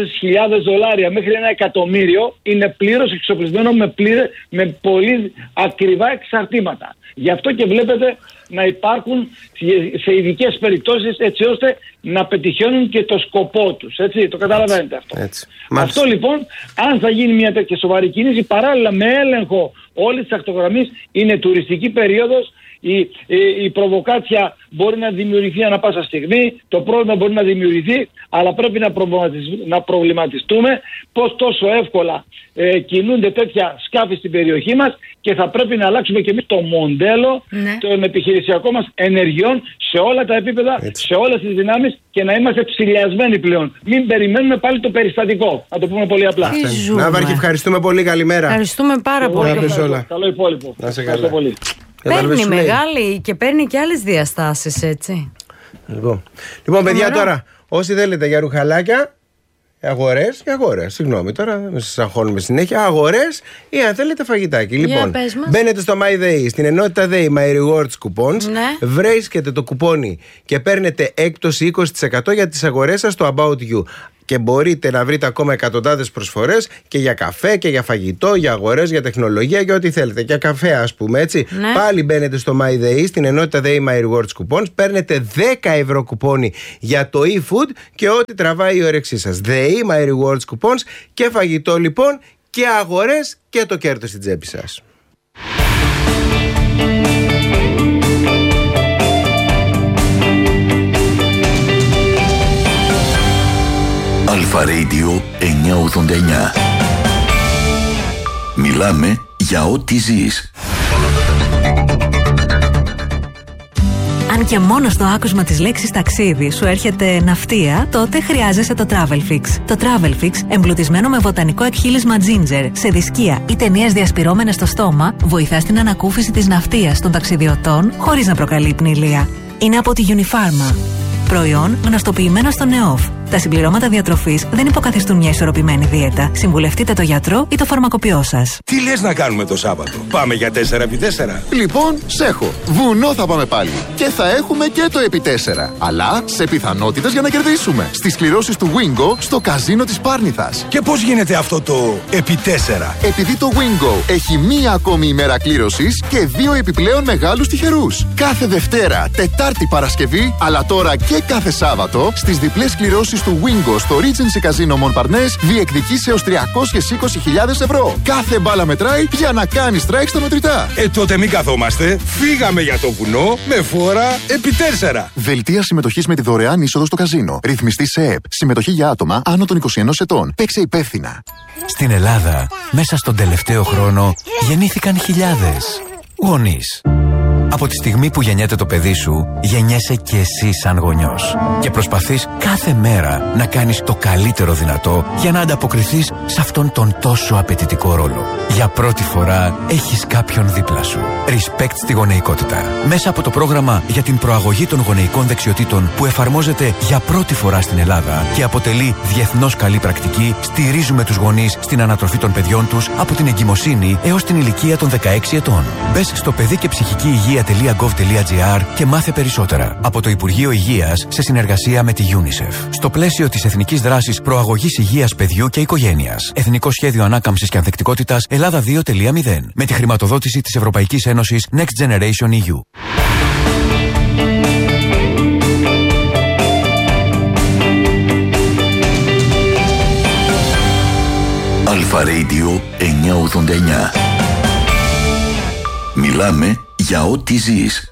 S10: μέχρι $1 εκατομμύριο είναι πλήρως εξοπλισμένο με πολύ ακριβά εξαρτήματα. Γι' αυτό και βλέπετε να υπάρχουν σε ειδικές περιπτώσεις, έτσι ώστε να πετυχαίνουν και το σκοπό τους. Έτσι, το καταλαβαίνετε αυτό.
S2: Έτσι.
S10: Αυτό λοιπόν, αν θα γίνει μια τέτοια σοβαρή κίνηση, παράλληλα με έλεγχο όλης της ακτογραμμής, είναι τουριστική περίοδος, η προβοκάτσια μπορεί να δημιουργηθεί ανά πάσα στιγμή, το πρόβλημα μπορεί να δημιουργηθεί, αλλά πρέπει να προβληματιστούμε πως τόσο εύκολα κινούνται τέτοια σκάφη στην περιοχή μας και θα πρέπει να αλλάξουμε και εμείς το μοντέλο των επιχειρησιακών μας ενεργειών σε όλα τα επίπεδα, σε όλες τις δυνάμεις και να είμαστε ψηλιασμένοι πλέον. Μην περιμένουμε πάλι το περιστατικό. Να το πούμε πολύ απλά.
S2: Ναύαρχε, ευχαριστούμε πολύ. Καλημέρα.
S1: Ευχαριστούμε πάρα πολύ.
S2: Καλό
S10: υπόλοιπο.
S2: Να σε καλά.
S10: Πολύ.
S1: Παίρνει μεγάλη και παίρνει και άλλες διαστάσεις, έτσι.
S2: Λοιπόν, παιδιά, τώρα, όσοι θέλετε για ρουχαλάκια, αγορές. Συγγνώμη, τώρα δεν σας αγχώνουμε συνέχεια. Αγορές ή αν θέλετε φαγητάκι. Λοιπόν, μπαίνετε στο MyDay, στην ενότητα Day My Rewards Coupons, βρίσκετε το κουπόνι και παίρνετε έκπτωση 20% για τις αγορές σας στο About You. Και μπορείτε να βρείτε ακόμα εκατοντάδες προσφορές και για καφέ και για φαγητό, για αγορές, για τεχνολογία και ό,τι θέλετε. Για καφέ, ας πούμε, έτσι. Πάλι μπαίνετε στο MyDay, στην ενότητα Day My Rewards Coupons, παίρνετε 10€ κουπόνι για το e-food και ό,τι τραβάει η όρεξή σας. Day My Rewards Coupons και φαγητό λοιπόν και αγορές και το κέρδος στην τσέπη σας.
S4: Αλφα Radio 989. Μιλάμε για ό,τι ζεις.
S11: Αν και μόνο στο άκουσμα της λέξης ταξίδι σου έρχεται ναυτία, τότε χρειάζεσαι το Travel Fix. Το Travel Fix, εμπλουτισμένο με βοτανικό εκχύλισμα ginger, σε δισκία ή ταινίες διασπυρώμενες στο στόμα, βοηθά στην ανακούφιση της ναυτίας των ταξιδιωτών χωρίς να προκαλεί πνηλία. Είναι από τη Unifarma. Προϊόν γνωστοποιημένο στο ΝΕΟΦ. Τα συμπληρώματα διατροφής δεν υποκαθιστούν μια ισορροπημένη δίαιτα. Συμβουλευτείτε το γιατρό ή το φαρμακοποιό σας.
S12: Τι λες να κάνουμε το Σάββατο? Πάμε για 4x4?
S13: Λοιπόν, σέχω. Βουνό θα πάμε πάλι. Και θα έχουμε και το επί 4. Αλλά σε πιθανότητες για να κερδίσουμε. Στις κληρώσεις του Wingo στο καζίνο της Πάρνηθας.
S12: Και πώς γίνεται αυτό το επί 4?
S13: Επειδή το Wingo έχει μία ακόμη ημέρα κλήρωσης και 2 επιπλέον μεγάλους τυχερούς. Κάθε Δευτέρα, Τετάρτη, Παρασκευή, αλλά τώρα και κάθε Σάββατο στις διπλές κληρώσεις του Wingo στο Regency Casino Montparnasse διεκδικείς έως 320.000 ευρώ. Κάθε μπάλα μετράει για να κάνει strike στα μετρητά.
S12: Τότε μην καθόμαστε. Φύγαμε για το βουνό με φόρα επί 4.
S13: Δελτία συμμετοχής με τη δωρεάν είσοδο στο καζίνο. Ρυθμιστή σε ΕΠ. Συμμετοχή για άτομα άνω των 21 ετών. Παίξε υπεύθυνα.
S14: Στην Ελλάδα, μέσα στον τελευταίο χρόνο, γεννήθηκαν χιλιάδες γονείς. Από τη στιγμή που γεννιέται το παιδί σου, γεννιέσαι και εσύ σαν γονιός. Και προσπαθείς κάθε μέρα να κάνεις το καλύτερο δυνατό για να ανταποκριθείς σε αυτόν τον τόσο απαιτητικό ρόλο. Για πρώτη φορά έχεις κάποιον δίπλα σου. Respect στη γονεϊκότητα. Μέσα από το πρόγραμμα για την προαγωγή των γονεϊκών δεξιοτήτων που εφαρμόζεται για πρώτη φορά στην Ελλάδα και αποτελεί διεθνώς καλή πρακτική, στηρίζουμε τους γονείς στην ανατροφή των παιδιών τους από την εγκυμοσύνη έως την ηλικία των 16 ετών. Μπες στο παιδί και ψυχική υγεία alphamedia.gov.gr και μάθε περισσότερα. Από το Υπουργείο Υγείας σε συνεργασία με τη UNICEF. Στο πλαίσιο της Εθνικής Δράσης Προαγωγής Υγείας Παιδιού και Οικογένειας. Εθνικό Σχέδιο Ανάκαμψης και Ανθεκτικότητας Ελλάδα 2.0. Με τη χρηματοδότηση της Ευρωπαϊκής Ένωσης Next Generation EU.
S4: Αλφα Radio 989. Μιλάμε για ό,τι ζεις.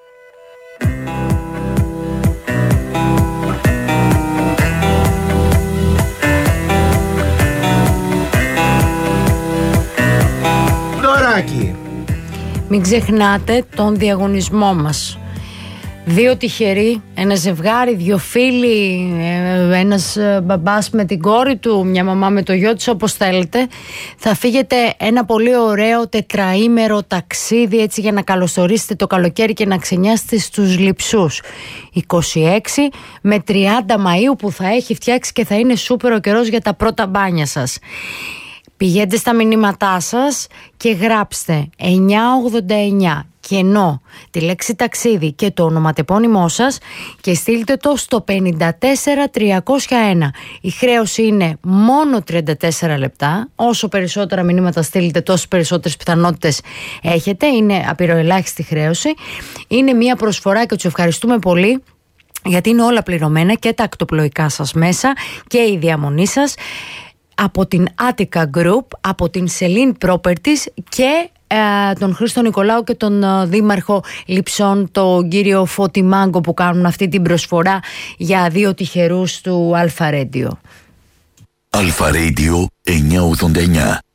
S2: Δωράκι.
S1: Μην ξεχνάτε τον διαγωνισμό μας. 2 τυχεροί, ένα ζευγάρι, 2 φίλοι, ένας μπαμπάς με την κόρη του, μια μαμά με το γιο της, όπως θέλετε. Θα φύγετε ένα πολύ ωραίο τετραήμερο ταξίδι, έτσι, για να καλωσορίσετε το καλοκαίρι και να ξενιάσετε στους Λειψούς. 26 με 30 Μαΐου, που θα έχει φτιάξει και θα είναι σούπερ ο καιρός για τα πρώτα μπάνια σας. Πηγαίνετε στα μηνύματά σας και γράψτε 989 κενό, τη λέξη ταξίδι και το ονοματεπώνυμό σας και στείλτε το στο 54301. Η χρέωση είναι μόνο 34 λεπτά. Όσο περισσότερα μηνύματα στείλετε, τόσες περισσότερες πιθανότητες έχετε. Είναι απειροελάχιστη χρέωση. Είναι μια προσφορά και τους ευχαριστούμε πολύ, γιατί είναι όλα πληρωμένα, και τα ακτοπλοϊκά σας μέσα και η διαμονή σας, από την Attica Group, από την Celine Properties και τον Χρήστο Νικολάου και τον Δήμαρχο Λειψών, τον κύριο Φώτη Μάγκο, που κάνουν αυτή την προσφορά για 2 τυχερούς του Αλφα Radio.
S4: Αλφα Radio 989.